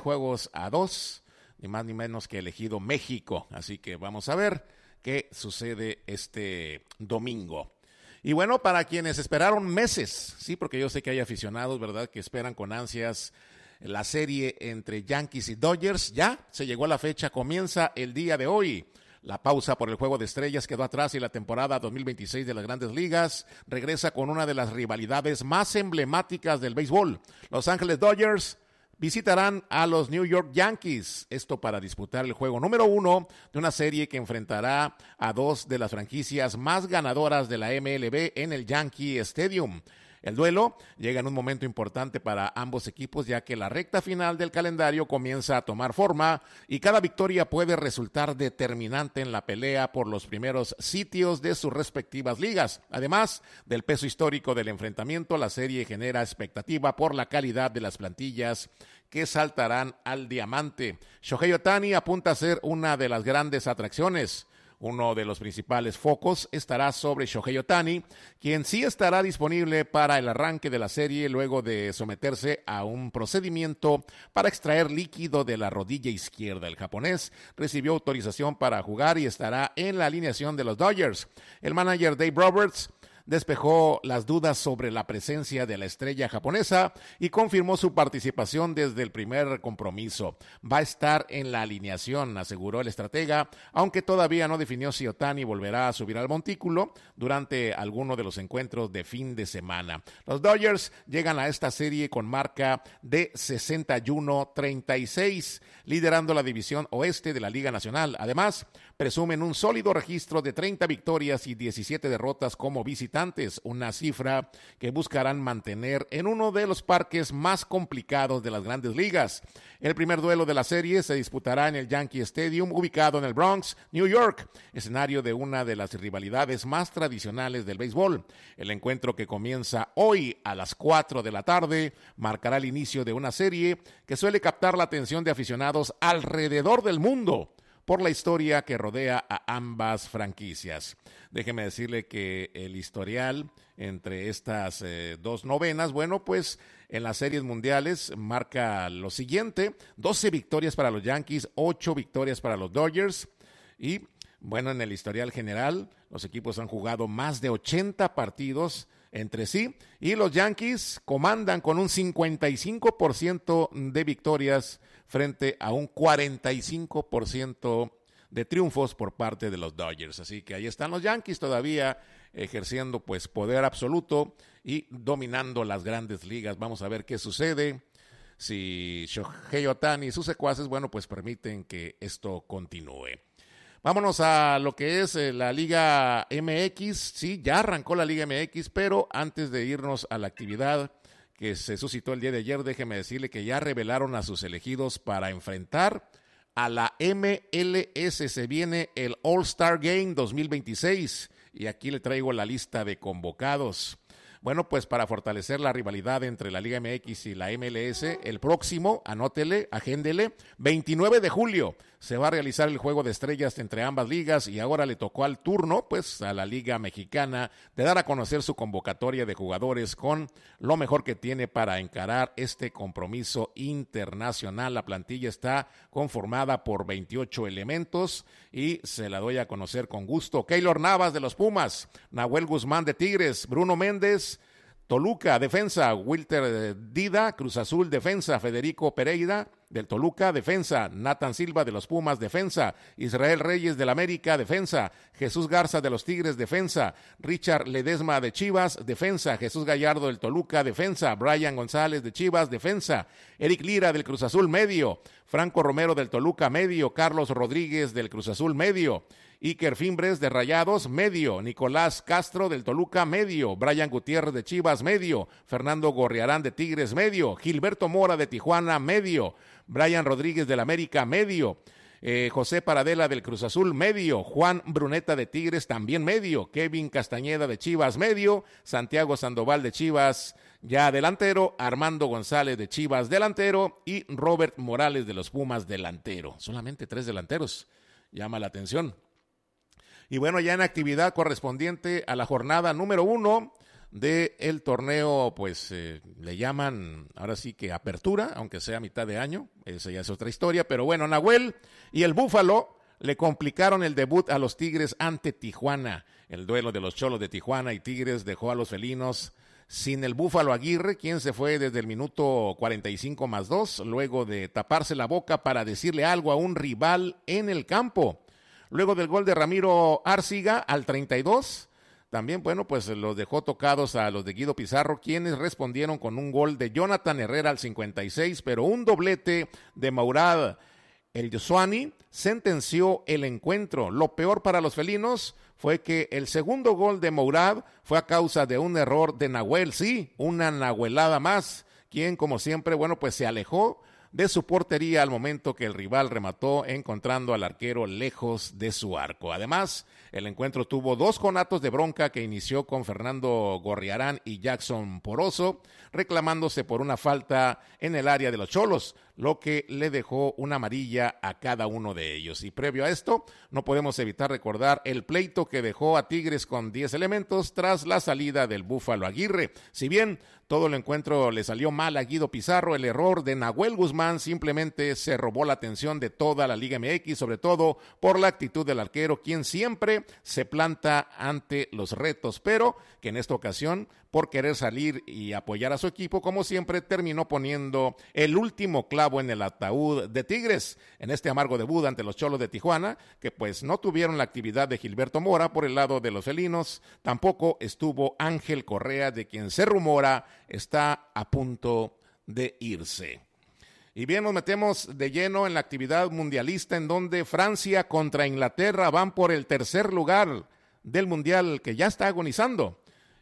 3-2, ni más ni menos que el Ejido México. Así que vamos a ver qué sucede este domingo. Y bueno, para quienes esperaron meses, sí, porque yo sé que hay aficionados, ¿verdad?, que esperan con ansias la serie entre Yankees y Dodgers, ya se llegó a la fecha, comienza el día de hoy. La pausa por el Juego de Estrellas quedó atrás y la temporada 2026 de las Grandes Ligas regresa con una de las rivalidades más emblemáticas del béisbol. Los Ángeles Dodgers visitarán a los New York Yankees, esto para disputar el juego número 1 de una serie que enfrentará a dos de las franquicias más ganadoras de la MLB en el Yankee Stadium. El duelo llega en un momento importante para ambos equipos, ya que la recta final del calendario comienza a tomar forma y cada victoria puede resultar determinante en la pelea por los primeros sitios de sus respectivas ligas. Además del peso histórico del enfrentamiento, la serie genera expectativa por la calidad de las plantillas que saltarán al diamante. Shohei Ohtani apunta a ser una de las grandes atracciones. Uno de los principales focos estará sobre Shohei Ohtani, quien sí estará disponible para el arranque de la serie luego de someterse a un procedimiento para extraer líquido de la rodilla izquierda. El japonés recibió autorización para jugar y estará en la alineación de los Dodgers. El manager Dave Roberts despejó las dudas sobre la presencia de la estrella japonesa y confirmó su participación desde el primer compromiso. Va a estar en la alineación, aseguró el estratega, aunque todavía no definió si Ohtani volverá a subir al montículo durante alguno de los encuentros de fin de semana. Los Dodgers llegan a esta serie con marca de 61-36, liderando la división oeste de la Liga Nacional. Además, presumen un sólido registro de 30 victorias y 17 derrotas como visitantes visitantes, una cifra que buscarán mantener en uno de los parques más complicados de las Grandes Ligas. El primer duelo de la serie se disputará en el Yankee Stadium, ubicado en el Bronx, New York, escenario de una de las rivalidades más tradicionales del béisbol. El encuentro, que comienza hoy a las 4 de la tarde, marcará el inicio de una serie que suele captar la atención de aficionados alrededor del mundo por la historia que rodea a ambas franquicias. Déjeme decirle que el historial entre estas dos novenas, bueno, pues en las series mundiales marca lo siguiente: 12 victorias para los Yankees, 8 victorias para los Dodgers, y bueno, en el historial general, los equipos han jugado más de 80 partidos entre sí, y los Yankees comandan con un 55% de victorias frente a un 45% de triunfos por parte de los Dodgers. Así que ahí están los Yankees todavía ejerciendo pues poder absoluto y dominando las Grandes Ligas. Vamos a ver qué sucede si Shohei Ohtani y sus secuaces, bueno, pues permiten que esto continúe. Vámonos a lo que es la Liga MX. Sí, ya arrancó la Liga MX, pero antes de irnos a la actividad que se suscitó el día de ayer, déjeme decirle que ya revelaron a sus elegidos para enfrentar a la MLS. Se viene el All-Star Game 2026 y aquí le traigo la lista de convocados. Bueno, pues para fortalecer la rivalidad entre la Liga MX y la MLS, el próximo, anótele, agéndele, 29 de julio se va a realizar el Juego de Estrellas entre ambas ligas, y ahora le tocó al turno, pues, a la Liga Mexicana de dar a conocer su convocatoria de jugadores con lo mejor que tiene para encarar este compromiso internacional. La plantilla está conformada por 28 elementos y se la doy a conocer con gusto. Keylor Navas de los Pumas, Nahuel Guzmán de Tigres, Bruno Méndez, Toluca, defensa, Wilter Dida, Cruz Azul, defensa, Federico Pereira del Toluca, defensa, Nathan Silva de los Pumas, defensa, Israel Reyes del América, defensa, Jesús Garza de los Tigres, defensa, Richard Ledesma de Chivas, defensa, Jesús Gallardo del Toluca, defensa, Brian González de Chivas, defensa, Eric Lira del Cruz Azul, medio, Franco Romero del Toluca, medio, Carlos Rodríguez del Cruz Azul, medio, Iker Fimbres de Rayados, medio, Nicolás Castro del Toluca, medio, Brian Gutiérrez de Chivas, medio, Fernando Gorriarán de Tigres, medio, Gilberto Mora de Tijuana, medio, Brian Rodríguez del América, medio, José Paradela del Cruz Azul, medio, Juan Bruneta de Tigres, también medio, Kevin Castañeda de Chivas, medio, Santiago Sandoval de Chivas, ya delantero, Armando González de Chivas, delantero, y Robert Morales de los Pumas, delantero. Solamente 3 delanteros, llama la atención. Y bueno, ya en actividad correspondiente a la jornada número 1 del torneo, pues le llaman ahora sí que apertura, aunque sea mitad de año, esa ya es otra historia, pero bueno, Nahuel y el Búfalo le complicaron el debut a los Tigres ante Tijuana. El duelo de los Cholos de Tijuana y Tigres dejó a los felinos sin el Búfalo Aguirre, quien se fue desde el minuto 45+2, luego de taparse la boca para decirle algo a un rival en el campo. Luego del gol de Ramiro Arciga al 32, también, bueno, pues los dejó tocados a los de Guido Pizarro, quienes respondieron con un gol de Jonathan Herrera al 56, pero un doblete de Mourad El Yosuani sentenció el encuentro. Lo peor para los felinos fue que el segundo gol de Mourad fue a causa de un error de Nahuel, sí, una nahuelada más, quien como siempre, bueno, pues se alejó de su portería al momento que el rival remató, encontrando al arquero lejos de su arco. Además, el encuentro tuvo 2 conatos de bronca que inició con Fernando Gorriarán y Jackson Poroso, reclamándose por una falta en el área de los Cholos, lo que le dejó una amarilla a cada uno de ellos. Y previo a esto, no podemos evitar recordar el pleito que dejó a Tigres con 10 elementos tras la salida del Búfalo Aguirre. Si bien todo el encuentro le salió mal a Guido Pizarro, el error de Nahuel Guzmán simplemente se robó la atención de toda la Liga MX, sobre todo por la actitud del arquero, quien siempre se planta ante los retos, pero que en esta ocasión, por querer salir y apoyar a su equipo, como siempre, terminó poniendo el último clavo en el ataúd de Tigres en este amargo debut ante los Cholos de Tijuana, que pues no tuvieron la actividad de Gilberto Mora por el lado de los felinos. Tampoco estuvo Ángel Correa, de quien se rumora está a punto de irse. Y bien, nos metemos de lleno en la actividad mundialista, en donde Francia contra Inglaterra van por el tercer lugar del mundial que ya está agonizando.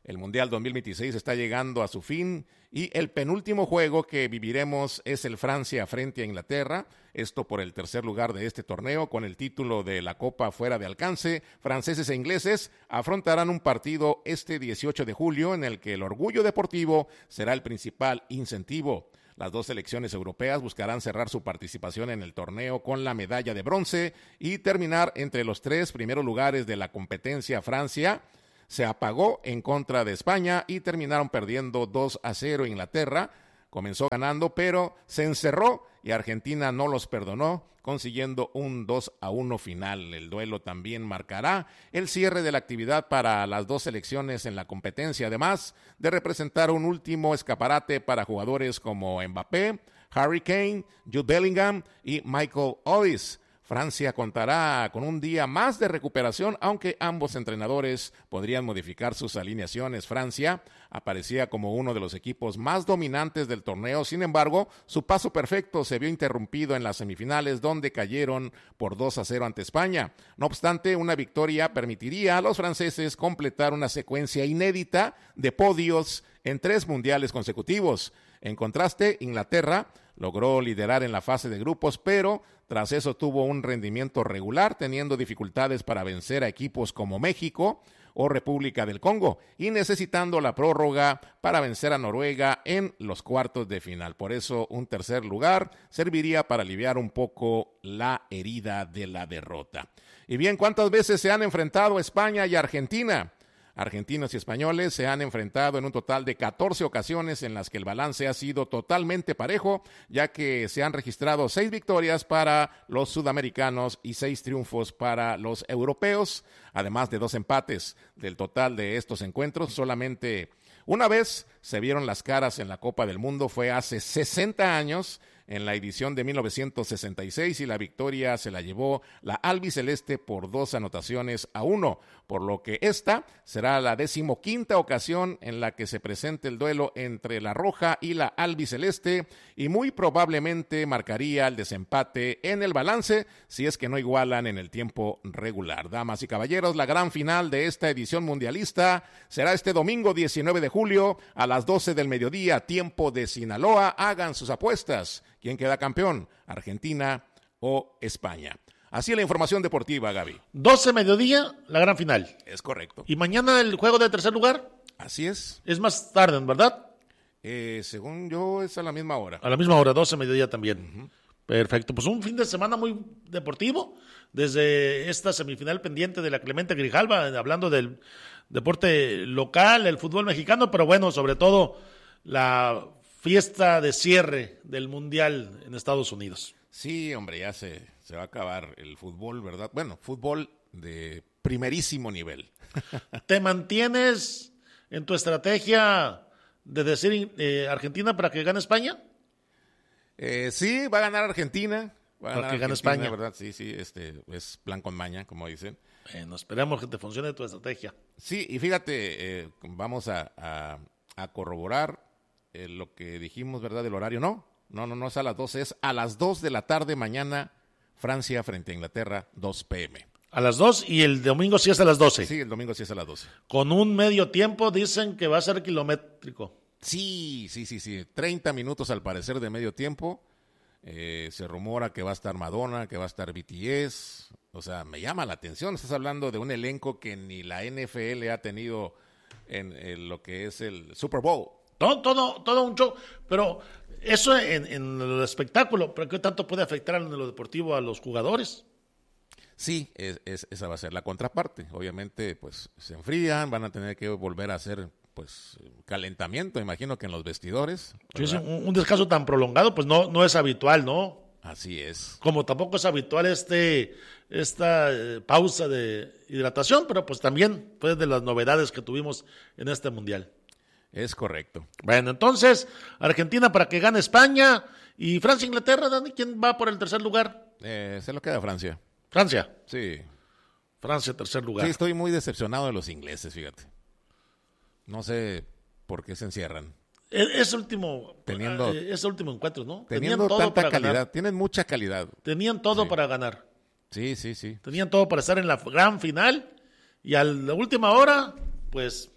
El Mundial 2026 está llegando a su fin y el penúltimo juego que viviremos es el Francia frente a Inglaterra, esto por el tercer lugar de este torneo, con el título de la Copa fuera de alcance. Franceses e ingleses afrontarán un partido este 18 de julio en el que el orgullo deportivo será el principal incentivo. Las dos selecciones europeas buscarán cerrar su participación en el torneo con la medalla de bronce y terminar entre los 3 primeros lugares de la competencia. Francia se apagó en contra de España y terminaron perdiendo 2-0. Inglaterra comenzó ganando, pero se encerró y Argentina no los perdonó, consiguiendo un 2-1 final. El duelo también marcará el cierre de la actividad para las dos selecciones en la competencia, además de representar un último escaparate para jugadores como Mbappé, Harry Kane, Jude Bellingham y Michael Olise. Francia contará con un día más de recuperación, aunque ambos entrenadores podrían modificar sus alineaciones. Francia aparecía como uno de los equipos más dominantes del torneo, sin embargo, su paso perfecto se vio interrumpido en las semifinales, donde cayeron por 2-0 ante España. No obstante, una victoria permitiría a los franceses completar una secuencia inédita de podios en 3 mundiales consecutivos. En contraste, Inglaterra logró liderar en la fase de grupos, pero tras eso tuvo un rendimiento regular, teniendo dificultades para vencer a equipos como México o República del Congo y necesitando la prórroga para vencer a Noruega en los cuartos de final. Por eso un tercer lugar serviría para aliviar un poco la herida de la derrota. Y bien, ¿cuántas veces se han enfrentado España y Argentina? Argentinos y españoles se han enfrentado en un total de 14 ocasiones en las que el balance ha sido totalmente parejo, ya que se han registrado 6 victorias para los sudamericanos y 6 triunfos para los europeos, además de 2 empates. Del total de estos encuentros, solamente una vez se vieron las caras en la Copa del Mundo, fue hace 60 años, en la edición de 1966, y la victoria se la llevó la albiceleste por 2-1, por lo que esta será la 15ª ocasión en la que se presente el duelo entre la roja y la albiceleste, y muy probablemente marcaría el desempate en el balance si es que no igualan en el tiempo regular. Damas y caballeros, la gran final de esta edición mundialista será este domingo 19 de julio a las 12 del mediodía, tiempo de Sinaloa. Hagan sus apuestas. ¿Quién queda campeón? ¿Argentina o España? Así es la información deportiva, Gaby. 12 mediodía, la gran final. Es correcto. ¿Y mañana el juego de tercer lugar? Así es. Es más tarde, ¿verdad? Según yo, es a la misma hora. A la misma hora, 12 mediodía también. Uh-huh. Perfecto. Pues un fin de semana muy deportivo. Desde esta semifinal pendiente de la Clemente Grijalva, hablando del deporte local, el fútbol mexicano, pero bueno, sobre todo la fiesta de cierre del Mundial en Estados Unidos. Sí, hombre, ya se va a acabar el fútbol, ¿verdad? Bueno, fútbol de primerísimo nivel. ¿Te mantienes en tu estrategia de decir Argentina para que gane España? Sí, va a ganar Argentina. Va a ganar que gane España, ¿verdad? Sí, es plan con maña, como dicen. Bueno, esperemos que te funcione tu estrategia. Sí, y fíjate, vamos a corroborar lo que dijimos, ¿verdad? Del horario. No es a las 12, es a las 2 de la tarde mañana, Francia frente a Inglaterra, 2 p.m. A las 2 y el domingo sí es a las 12. Sí, el domingo sí es a las 12. Con un medio tiempo dicen que va a ser kilométrico. Sí, 30 minutos al parecer de medio tiempo. Se rumora que va a estar Madonna, que va a estar BTS. O sea, me llama la atención. Estás hablando de un elenco que ni la NFL ha tenido en lo que es el Super Bowl. Todo un show, pero eso en el espectáculo, ¿pero qué tanto puede afectar en lo deportivo a los jugadores? Sí, esa va a ser la contraparte. Obviamente, pues se enfrían, van a tener que volver a hacer pues calentamiento, imagino que en los vestidores. Sí, un descanso tan prolongado, pues no es habitual, ¿no? Así es. Como tampoco es habitual esta pausa de hidratación, pero pues también fue de las novedades que tuvimos en este Mundial. Es correcto. Bueno, entonces, Argentina para que gane España y Francia-Inglaterra, Dani, ¿quién va por el tercer lugar? Se lo queda Francia. ¿Francia? Sí. Francia, tercer lugar. Sí, estoy muy decepcionado de los ingleses, fíjate. No sé por qué se encierran. Ese último encuentro, ¿no? Teniendo todo tanta para calidad, ganar. Tienen mucha calidad. Tenían todo para ganar. Sí. Tenían todo para estar en la gran final y a la última hora, pues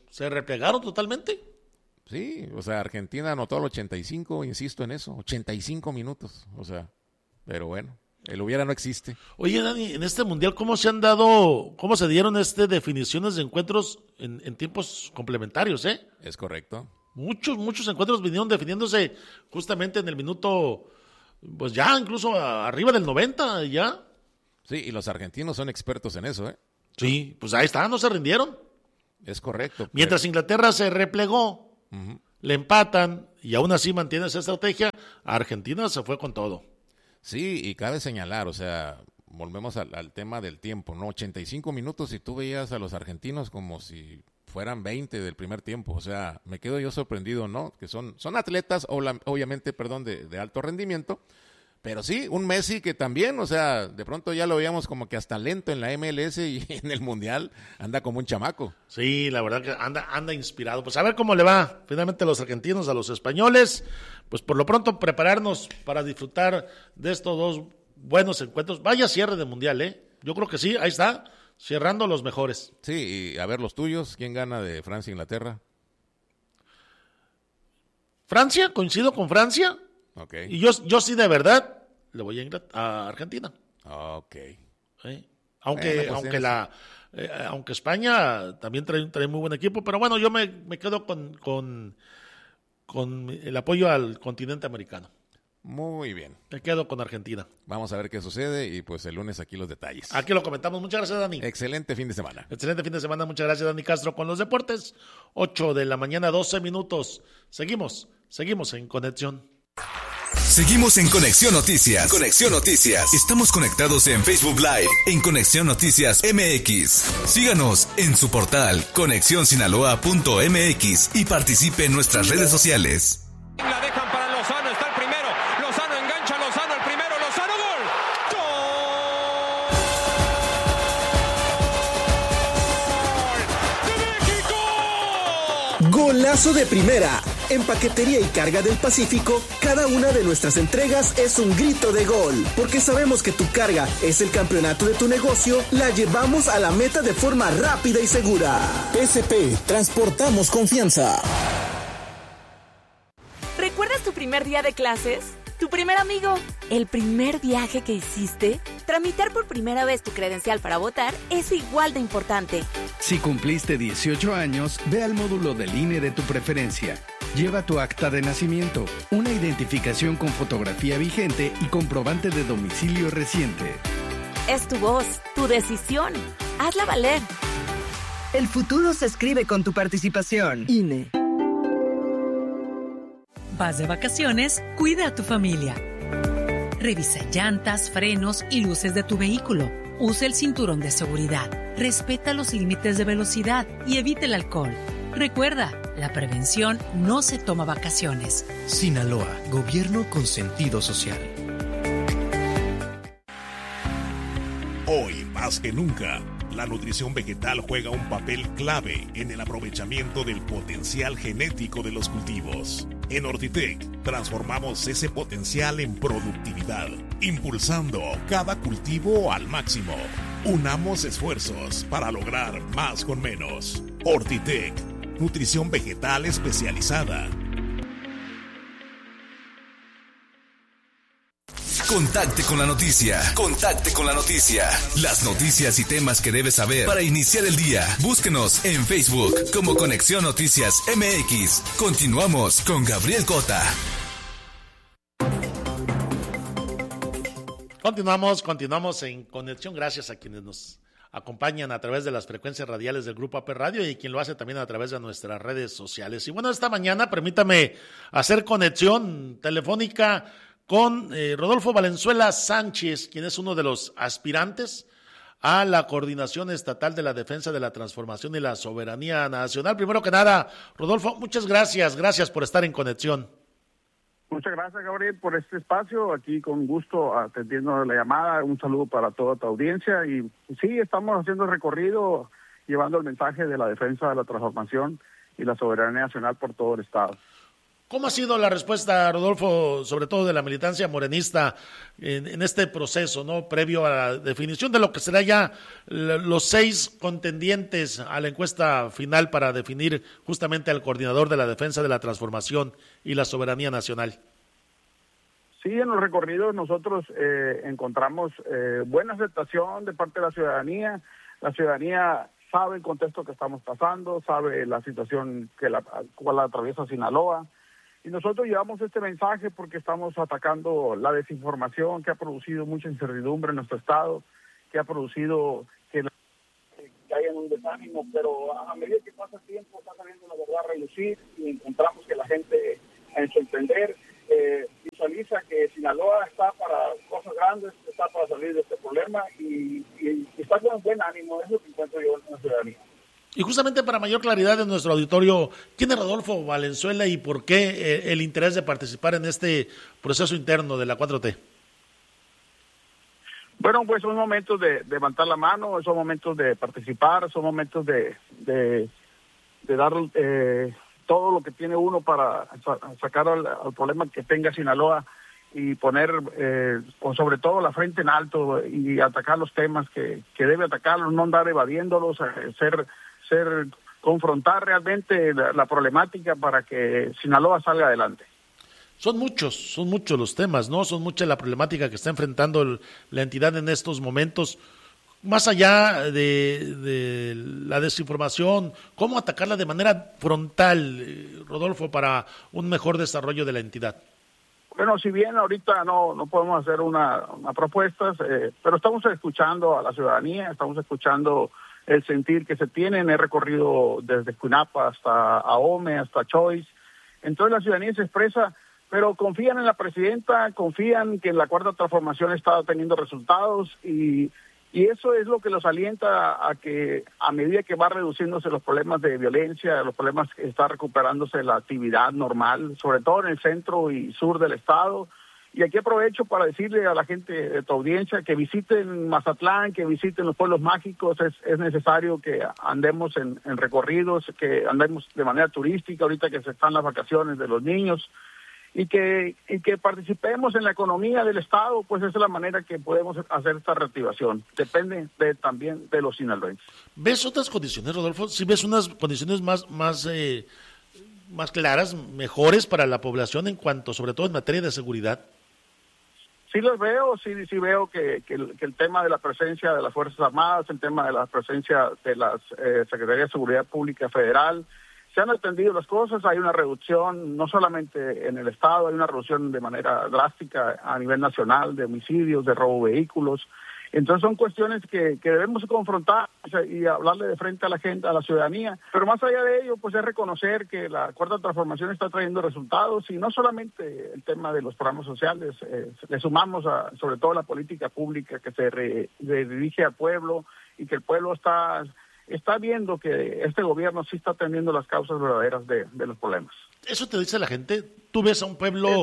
se replegaron totalmente. Sí, o sea, Argentina anotó al 85, insisto en eso, 85 minutos, o sea, pero bueno, el hubiera no existe. Oye, Dani, en este Mundial, cómo se dieron definiciones de encuentros en tiempos complementarios, eh? Es correcto. Muchos encuentros vinieron definiéndose justamente en el minuto, pues ya incluso arriba del 90, ya. Sí, y los argentinos son expertos en eso, ¿eh? Sí, pues ahí está, no se rindieron. Es correcto. Mientras Inglaterra se replegó, le empatan y aún así mantiene esa estrategia, Argentina se fue con todo. Sí, y cabe señalar, o sea, volvemos al tema del tiempo, ¿no? 85 minutos y tú veías a los argentinos como si fueran 20 del primer tiempo, o sea, me quedo yo sorprendido, ¿no? Que son atletas, obviamente, de alto rendimiento, pero sí, un Messi que también, o sea, de pronto ya lo veíamos como que hasta lento en la MLS y en el Mundial anda como un chamaco. Sí, la verdad que anda inspirado. Pues a ver cómo le va finalmente a los argentinos, a los españoles. Pues por lo pronto prepararnos para disfrutar de estos dos buenos encuentros. Vaya cierre de Mundial, ¿eh? Yo creo que sí, ahí está, cerrando los mejores. Sí, y a ver los tuyos, ¿quién gana de Francia e Inglaterra? Francia, coincido con Francia. Okay. Y yo sí de verdad le voy a Argentina. Okay. Aunque España también trae muy buen equipo, pero bueno, yo me quedo con el apoyo al continente americano. Muy bien. Me quedo con Argentina. Vamos a ver qué sucede y pues el lunes aquí los detalles. Aquí lo comentamos. Muchas gracias, Dani. Excelente fin de semana. Excelente fin de semana. Muchas gracias, Dani Castro, con los deportes. 8 de la mañana, 12 minutos. Seguimos en conexión. Seguimos en Conexión Noticias. Conexión Noticias. Estamos conectados en Facebook Live en Conexión Noticias MX. Síganos en su portal conexionsinaloa.mx y participe en nuestras redes sociales. La dejan para Lozano, está el primero. Lozano engancha, Lozano el primero, Lozano, ¡Gol! ¡Gol! ¡De México! Golazo de primera. En Paquetería y Carga del Pacífico, cada una de nuestras entregas es un grito de gol. Porque sabemos que tu carga es el campeonato de tu negocio, la llevamos a la meta de forma rápida y segura. PSP, transportamos confianza. ¿Recuerdas tu primer día de clases? ¿Tu primer amigo? ¿El primer viaje que hiciste? Tramitar por primera vez tu credencial para votar es igual de importante. Si cumpliste 18 años, ve al módulo del INE de tu preferencia. Lleva tu acta de nacimiento, una identificación con fotografía vigente y comprobante de domicilio reciente. Es tu voz, tu decisión. Hazla valer. El futuro se escribe con tu participación. INE. Vas de vacaciones, cuida a tu familia. Revisa llantas, frenos y luces de tu vehículo. Usa el cinturón de seguridad. Respeta los límites de velocidad y evita el alcohol. Recuerda, la prevención no se toma vacaciones. Sinaloa, gobierno con sentido social. Hoy, más que nunca, la nutrición vegetal juega un papel clave en el aprovechamiento del potencial genético de los cultivos. En Ortitec, transformamos ese potencial en productividad, impulsando cada cultivo al máximo. Unamos esfuerzos para lograr más con menos. Ortitec, nutrición vegetal especializada. Contacte con la noticia. Contacte con la noticia. Las noticias y temas que debes saber para iniciar el día. Búsquenos en Facebook como Conexión Noticias MX. Continuamos con Gabriel Cota. Continuamos en conexión. Gracias a quienes nos acompañan a través de las frecuencias radiales del Grupo AP Radio y quien lo hace también a través de nuestras redes sociales. Y bueno, esta mañana permítame hacer conexión telefónica con Rodolfo Valenzuela Sánchez, quien es uno de los aspirantes a la Coordinación Estatal de la Defensa de la Transformación y la Soberanía Nacional. Primero que nada, Rodolfo, muchas gracias por estar en conexión. Muchas gracias, Gabriel, por este espacio, aquí con gusto atendiendo la llamada. Un saludo para toda tu audiencia y sí, estamos haciendo el recorrido, llevando el mensaje de la defensa de la transformación y la soberanía nacional por todo el estado. ¿Cómo ha sido la respuesta, Rodolfo, sobre todo de la militancia morenista en este proceso, ¿no? Previo a la definición de lo que será ya los 6 contendientes a la encuesta final para definir justamente al coordinador de la defensa de la transformación y la soberanía nacional? Sí, en los recorridos nosotros encontramos buena aceptación de parte de la ciudadanía. La ciudadanía sabe el contexto que estamos pasando, sabe la situación cual atraviesa Sinaloa. Y nosotros llevamos este mensaje porque estamos atacando la desinformación que ha producido mucha incertidumbre en nuestro estado, que ha producido que haya un desánimo, pero a medida que pasa el tiempo está saliendo la verdad a relucir y encontramos que la gente, en su entender, visualiza que Sinaloa está para cosas grandes, está para salir de este problema y está con buen ánimo. Es lo que encuentro yo en la ciudadanía. Y justamente para mayor claridad de nuestro auditorio, ¿quién es Rodolfo Valenzuela y por qué el interés de participar en este proceso interno de la 4T? Bueno, pues son momentos de levantar la mano, son momentos de participar, son momentos de dar todo lo que tiene uno para sacar al problema que tenga Sinaloa y poner sobre todo la frente en alto y atacar los temas que debe atacarlos, no andar evadiéndolos, confrontar realmente la problemática para que Sinaloa salga adelante. Son muchos los temas, ¿no? Son mucha la problemática que está enfrentando la entidad en estos momentos. Más allá de la desinformación, ¿cómo atacarla de manera frontal, Rodolfo, para un mejor desarrollo de la entidad? Bueno, si bien ahorita no podemos hacer una propuesta, pero estamos escuchando a la ciudadanía, estamos escuchando el sentir que se tiene. He recorrido desde Cuinapa hasta Ahome, hasta Choice. Entonces la ciudadanía se expresa, pero confían en la presidenta, confían que la Cuarta Transformación está teniendo resultados y eso es lo que los alienta a que a medida que va reduciéndose los problemas de violencia, los problemas que está recuperándose la actividad normal, sobre todo en el centro y sur del estado. Y aquí aprovecho para decirle a la gente de tu audiencia que visiten Mazatlán, que visiten los pueblos mágicos. Es necesario que andemos en recorridos, que andemos de manera turística ahorita que se están las vacaciones de los niños y que participemos en la economía del estado. Pues esa es la manera que podemos hacer esta reactivación. Depende también de los sinaloenses. ¿Ves otras condiciones, Rodolfo? ¿Sí ves unas condiciones más claras, mejores para la población en cuanto, sobre todo en materia de seguridad? Sí los veo, sí veo que el tema de la presencia de las Fuerzas Armadas, el tema de la presencia de las Secretaría de Seguridad Pública Federal, se han atendido las cosas. Hay una reducción, no solamente en el estado, hay una reducción de manera drástica a nivel nacional de homicidios, de robo de vehículos. Entonces son cuestiones que debemos confrontar y hablarle de frente a la gente, a la ciudadanía. Pero más allá de ello, pues es reconocer que la Cuarta Transformación está trayendo resultados y no solamente el tema de los programas sociales. Le sumamos sobre todo la política pública que se dirige al pueblo y que el pueblo está viendo que este gobierno sí está atendiendo las causas verdaderas de los problemas. ¿Eso te dice la gente? ¿Tú ves a un pueblo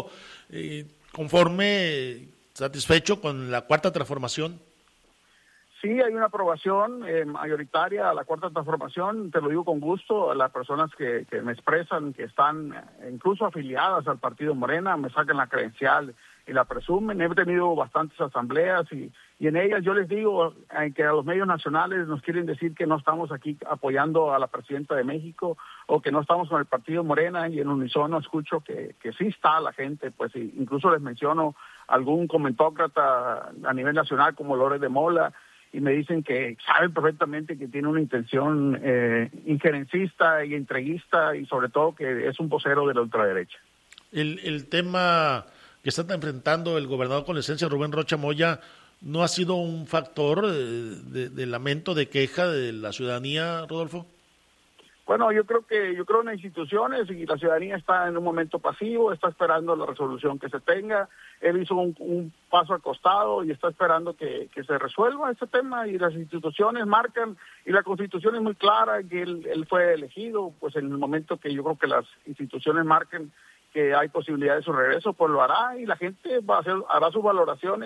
conforme, satisfecho con la Cuarta Transformación? Sí, hay una aprobación mayoritaria a la Cuarta Transformación, te lo digo con gusto. Las personas que me expresan que están incluso afiliadas al partido Morena me sacan la credencial y la presumen. He tenido bastantes asambleas y en ellas yo les digo que a los medios nacionales nos quieren decir que no estamos aquí apoyando a la presidenta de México o que no estamos con el partido Morena, y en unísono escucho que sí está la gente, pues incluso les menciono algún comentócrata a nivel nacional como Lore de Mola, y me dicen que saben perfectamente que tiene una intención injerencista y entreguista y sobre todo que es un vocero de la ultraderecha. El tema que está enfrentando el gobernador con licencia Rubén Rocha Moya no ha sido un factor de lamento, de queja de la ciudadanía, Rodolfo. Bueno, yo creo en las instituciones y la ciudadanía está en un momento pasivo, está esperando la resolución que se tenga. Él hizo un paso al costado y está esperando que se resuelva este tema, y las instituciones marcan, y la Constitución es muy clara, que él fue elegido, pues en el momento que yo creo que las instituciones marquen que hay posibilidad de su regreso, pues lo hará, y la gente hará sus valoraciones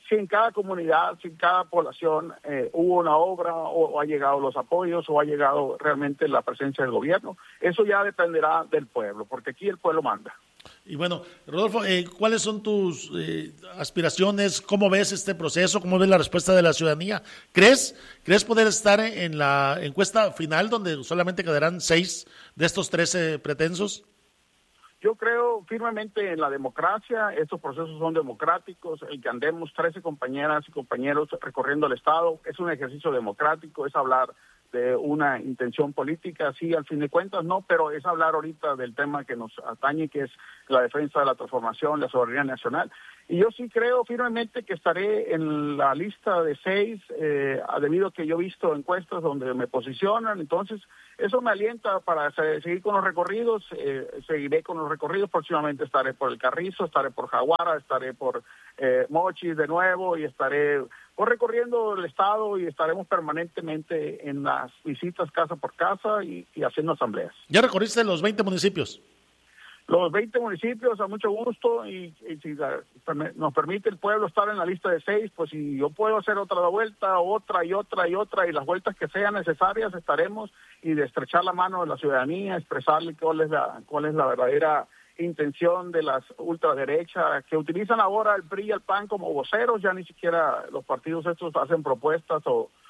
si en cada comunidad, si en cada población hubo una obra o ha llegado los apoyos o ha llegado realmente la presencia del gobierno. Eso ya dependerá del pueblo, porque aquí el pueblo manda. Y bueno, Rodolfo, ¿cuáles son tus aspiraciones? ¿Cómo ves este proceso? ¿Cómo ves la respuesta de la ciudadanía? ¿Crees poder estar en la encuesta final donde solamente quedarán 6 de estos 13 pretensos? Yo creo firmemente en la democracia, estos procesos son democráticos, el que andemos 13 compañeras y compañeros recorriendo el Estado es un ejercicio democrático, es hablar de una intención política, sí, al fin de cuentas no, pero es hablar ahorita del tema que nos atañe, que es la defensa de la transformación, la soberanía nacional. Y yo sí creo firmemente que estaré en la lista de 6, debido a que yo he visto encuestas donde me posicionan, entonces eso me alienta para seguir con los recorridos, seguiré con los recorridos, próximamente estaré por el Carrizo, estaré por Jaguara, estaré por Mochis de nuevo y estaré recorriendo el Estado y estaremos permanentemente en las visitas casa por casa y haciendo asambleas. ¿Ya recorriste los 20 municipios? Los 20 municipios, a mucho gusto, y si nos permite el pueblo estar en la lista de 6, pues si yo puedo hacer otra vuelta, otra, y las vueltas que sean necesarias estaremos, y de estrechar la mano de la ciudadanía, expresarle cuál es la verdadera intención de las ultraderechas que utilizan ahora el PRI y el PAN como voceros. Ya ni siquiera los partidos estos hacen propuestas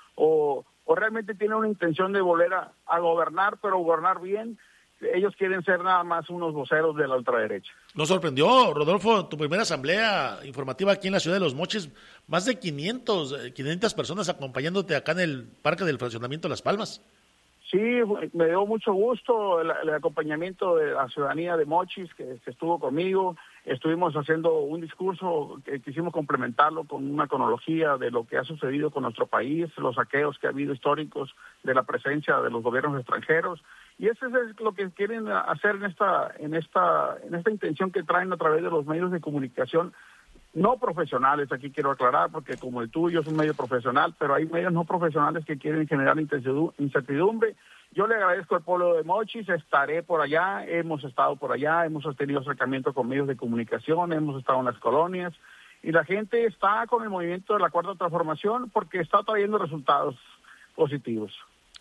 o realmente tienen una intención de volver a gobernar, pero gobernar bien. Ellos quieren ser nada más unos voceros de la ultraderecha. Nos sorprendió, Rodolfo, tu primera asamblea informativa aquí en la ciudad de Los Mochis, más de 500 personas acompañándote acá en el Parque del Fraccionamiento Las Palmas. Sí, me dio mucho gusto el acompañamiento de la ciudadanía de Mochis que estuvo conmigo. Estuvimos haciendo un discurso que quisimos complementarlo con una cronología de lo que ha sucedido con nuestro país, los saqueos que ha habido históricos de la presencia de los gobiernos extranjeros. Y eso es lo que quieren hacer en esta intención que traen a través de los medios de comunicación no profesionales. Aquí quiero aclarar, porque como el tuyo es un medio profesional, pero hay medios no profesionales que quieren generar incertidumbre. Yo le agradezco al pueblo de Mochis, estaré por allá, hemos estado por allá, hemos tenido acercamiento con medios de comunicación, hemos estado en las colonias, y la gente está con el movimiento de la Cuarta Transformación porque está trayendo resultados positivos.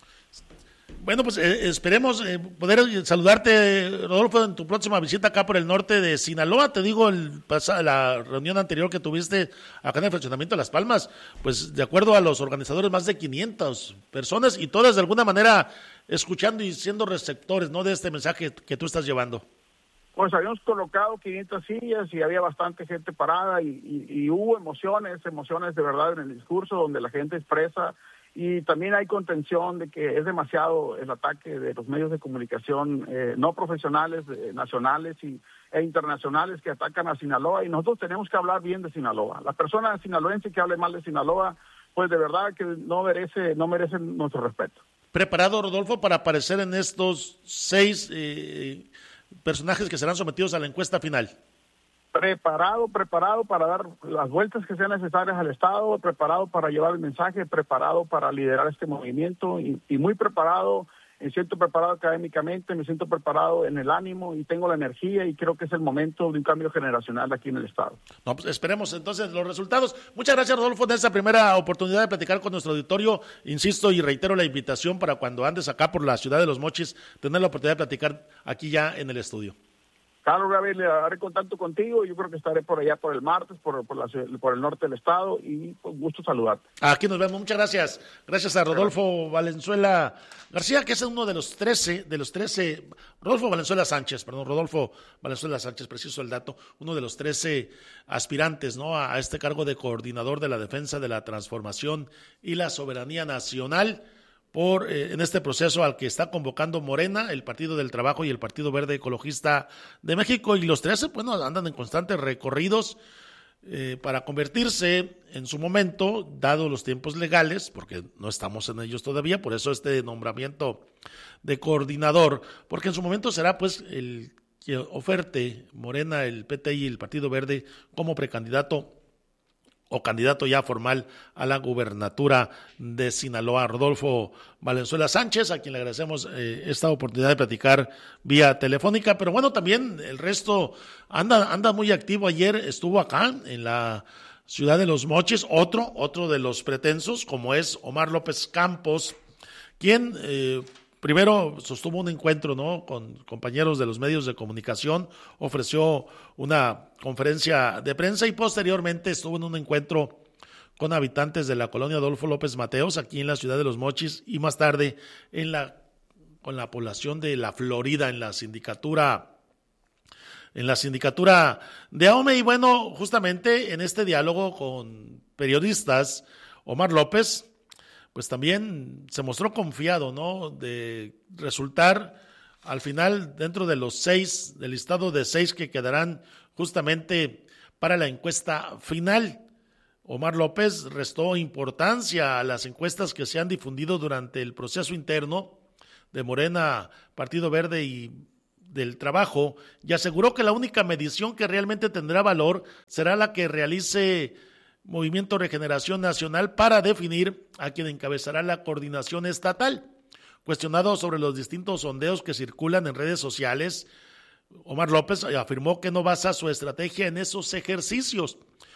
Bueno, pues esperemos poder saludarte, Rodolfo, en tu próxima visita acá por el norte de Sinaloa. Te digo, la reunión anterior que tuviste acá en el fraccionamiento de Las Palmas, pues de acuerdo a los organizadores, más de 500 personas y todas de alguna manera escuchando y siendo receptores, ¿no?, de este mensaje que tú estás llevando. Pues habíamos colocado 500 sillas y había bastante gente parada y hubo emociones de verdad en el discurso donde la gente expresa. Y también hay contención de que es demasiado el ataque de los medios de comunicación no profesionales, nacionales e internacionales que atacan a Sinaloa, y nosotros tenemos que hablar bien de Sinaloa. La persona sinaloense que hable mal de Sinaloa, pues de verdad que no merece nuestro respeto. ¿Preparado, Rodolfo, para aparecer en estos 6 personajes que serán sometidos a la encuesta final? Preparado para dar las vueltas que sean necesarias al Estado, preparado para llevar el mensaje, preparado para liderar este movimiento y muy preparado. Me siento preparado académicamente, me siento preparado en el ánimo y tengo la energía, y creo que es el momento de un cambio generacional aquí en el Estado. No, pues esperemos entonces los resultados. Muchas gracias, Rodolfo, de esta primera oportunidad de platicar con nuestro auditorio. Insisto y reitero la invitación para cuando andes acá por la ciudad de Los Mochis, tener la oportunidad de platicar aquí ya en el estudio. Claro, Gabriel, haré contacto contigo. Yo creo que estaré por allá por el martes, por el norte del estado, y con gusto saludarte. Aquí nos vemos. Muchas gracias. Gracias a Rodolfo Valenzuela García, que es uno de los 13, Rodolfo Valenzuela Sánchez, preciso el dato, uno de los 13 aspirantes, ¿no?, a este cargo de coordinador de la defensa de la transformación y la soberanía nacional. En este proceso al que está convocando Morena, el Partido del Trabajo y el Partido Verde Ecologista de México, y los 13, bueno, andan en constantes recorridos para convertirse en su momento, dado los tiempos legales, porque no estamos en ellos todavía, por eso este nombramiento de coordinador, porque en su momento será pues el que oferte Morena, el PTI y el Partido Verde como precandidato o candidato ya formal a la gubernatura de Sinaloa, Rodolfo Valenzuela Sánchez, a quien le agradecemos esta oportunidad de platicar vía telefónica. Pero bueno, también el resto anda muy activo. Ayer estuvo acá en la Ciudad de los Mochis, otro de los pretensos, como es Omar López Campos, quien primero sostuvo un encuentro, ¿no?, con compañeros de los medios de comunicación, ofreció una conferencia de prensa y posteriormente estuvo en un encuentro con habitantes de la colonia Adolfo López Mateos, aquí en la Ciudad de los Mochis, y más tarde con la población de La Florida, en la sindicatura de AOME. Y bueno, justamente en este diálogo con periodistas, Omar López pues también se mostró confiado, ¿no?, de resultar al final dentro de los 6, del listado de 6 que quedarán justamente para la encuesta final. Omar López restó importancia a las encuestas que se han difundido durante el proceso interno de Morena, Partido Verde y del Trabajo, y aseguró que la única medición que realmente tendrá valor será la que realice Movimiento Regeneración Nacional para definir a quien encabezará la coordinación estatal. Cuestionado sobre los distintos sondeos que circulan en redes sociales, Omar López afirmó que no basa su estrategia en esos ejercicios.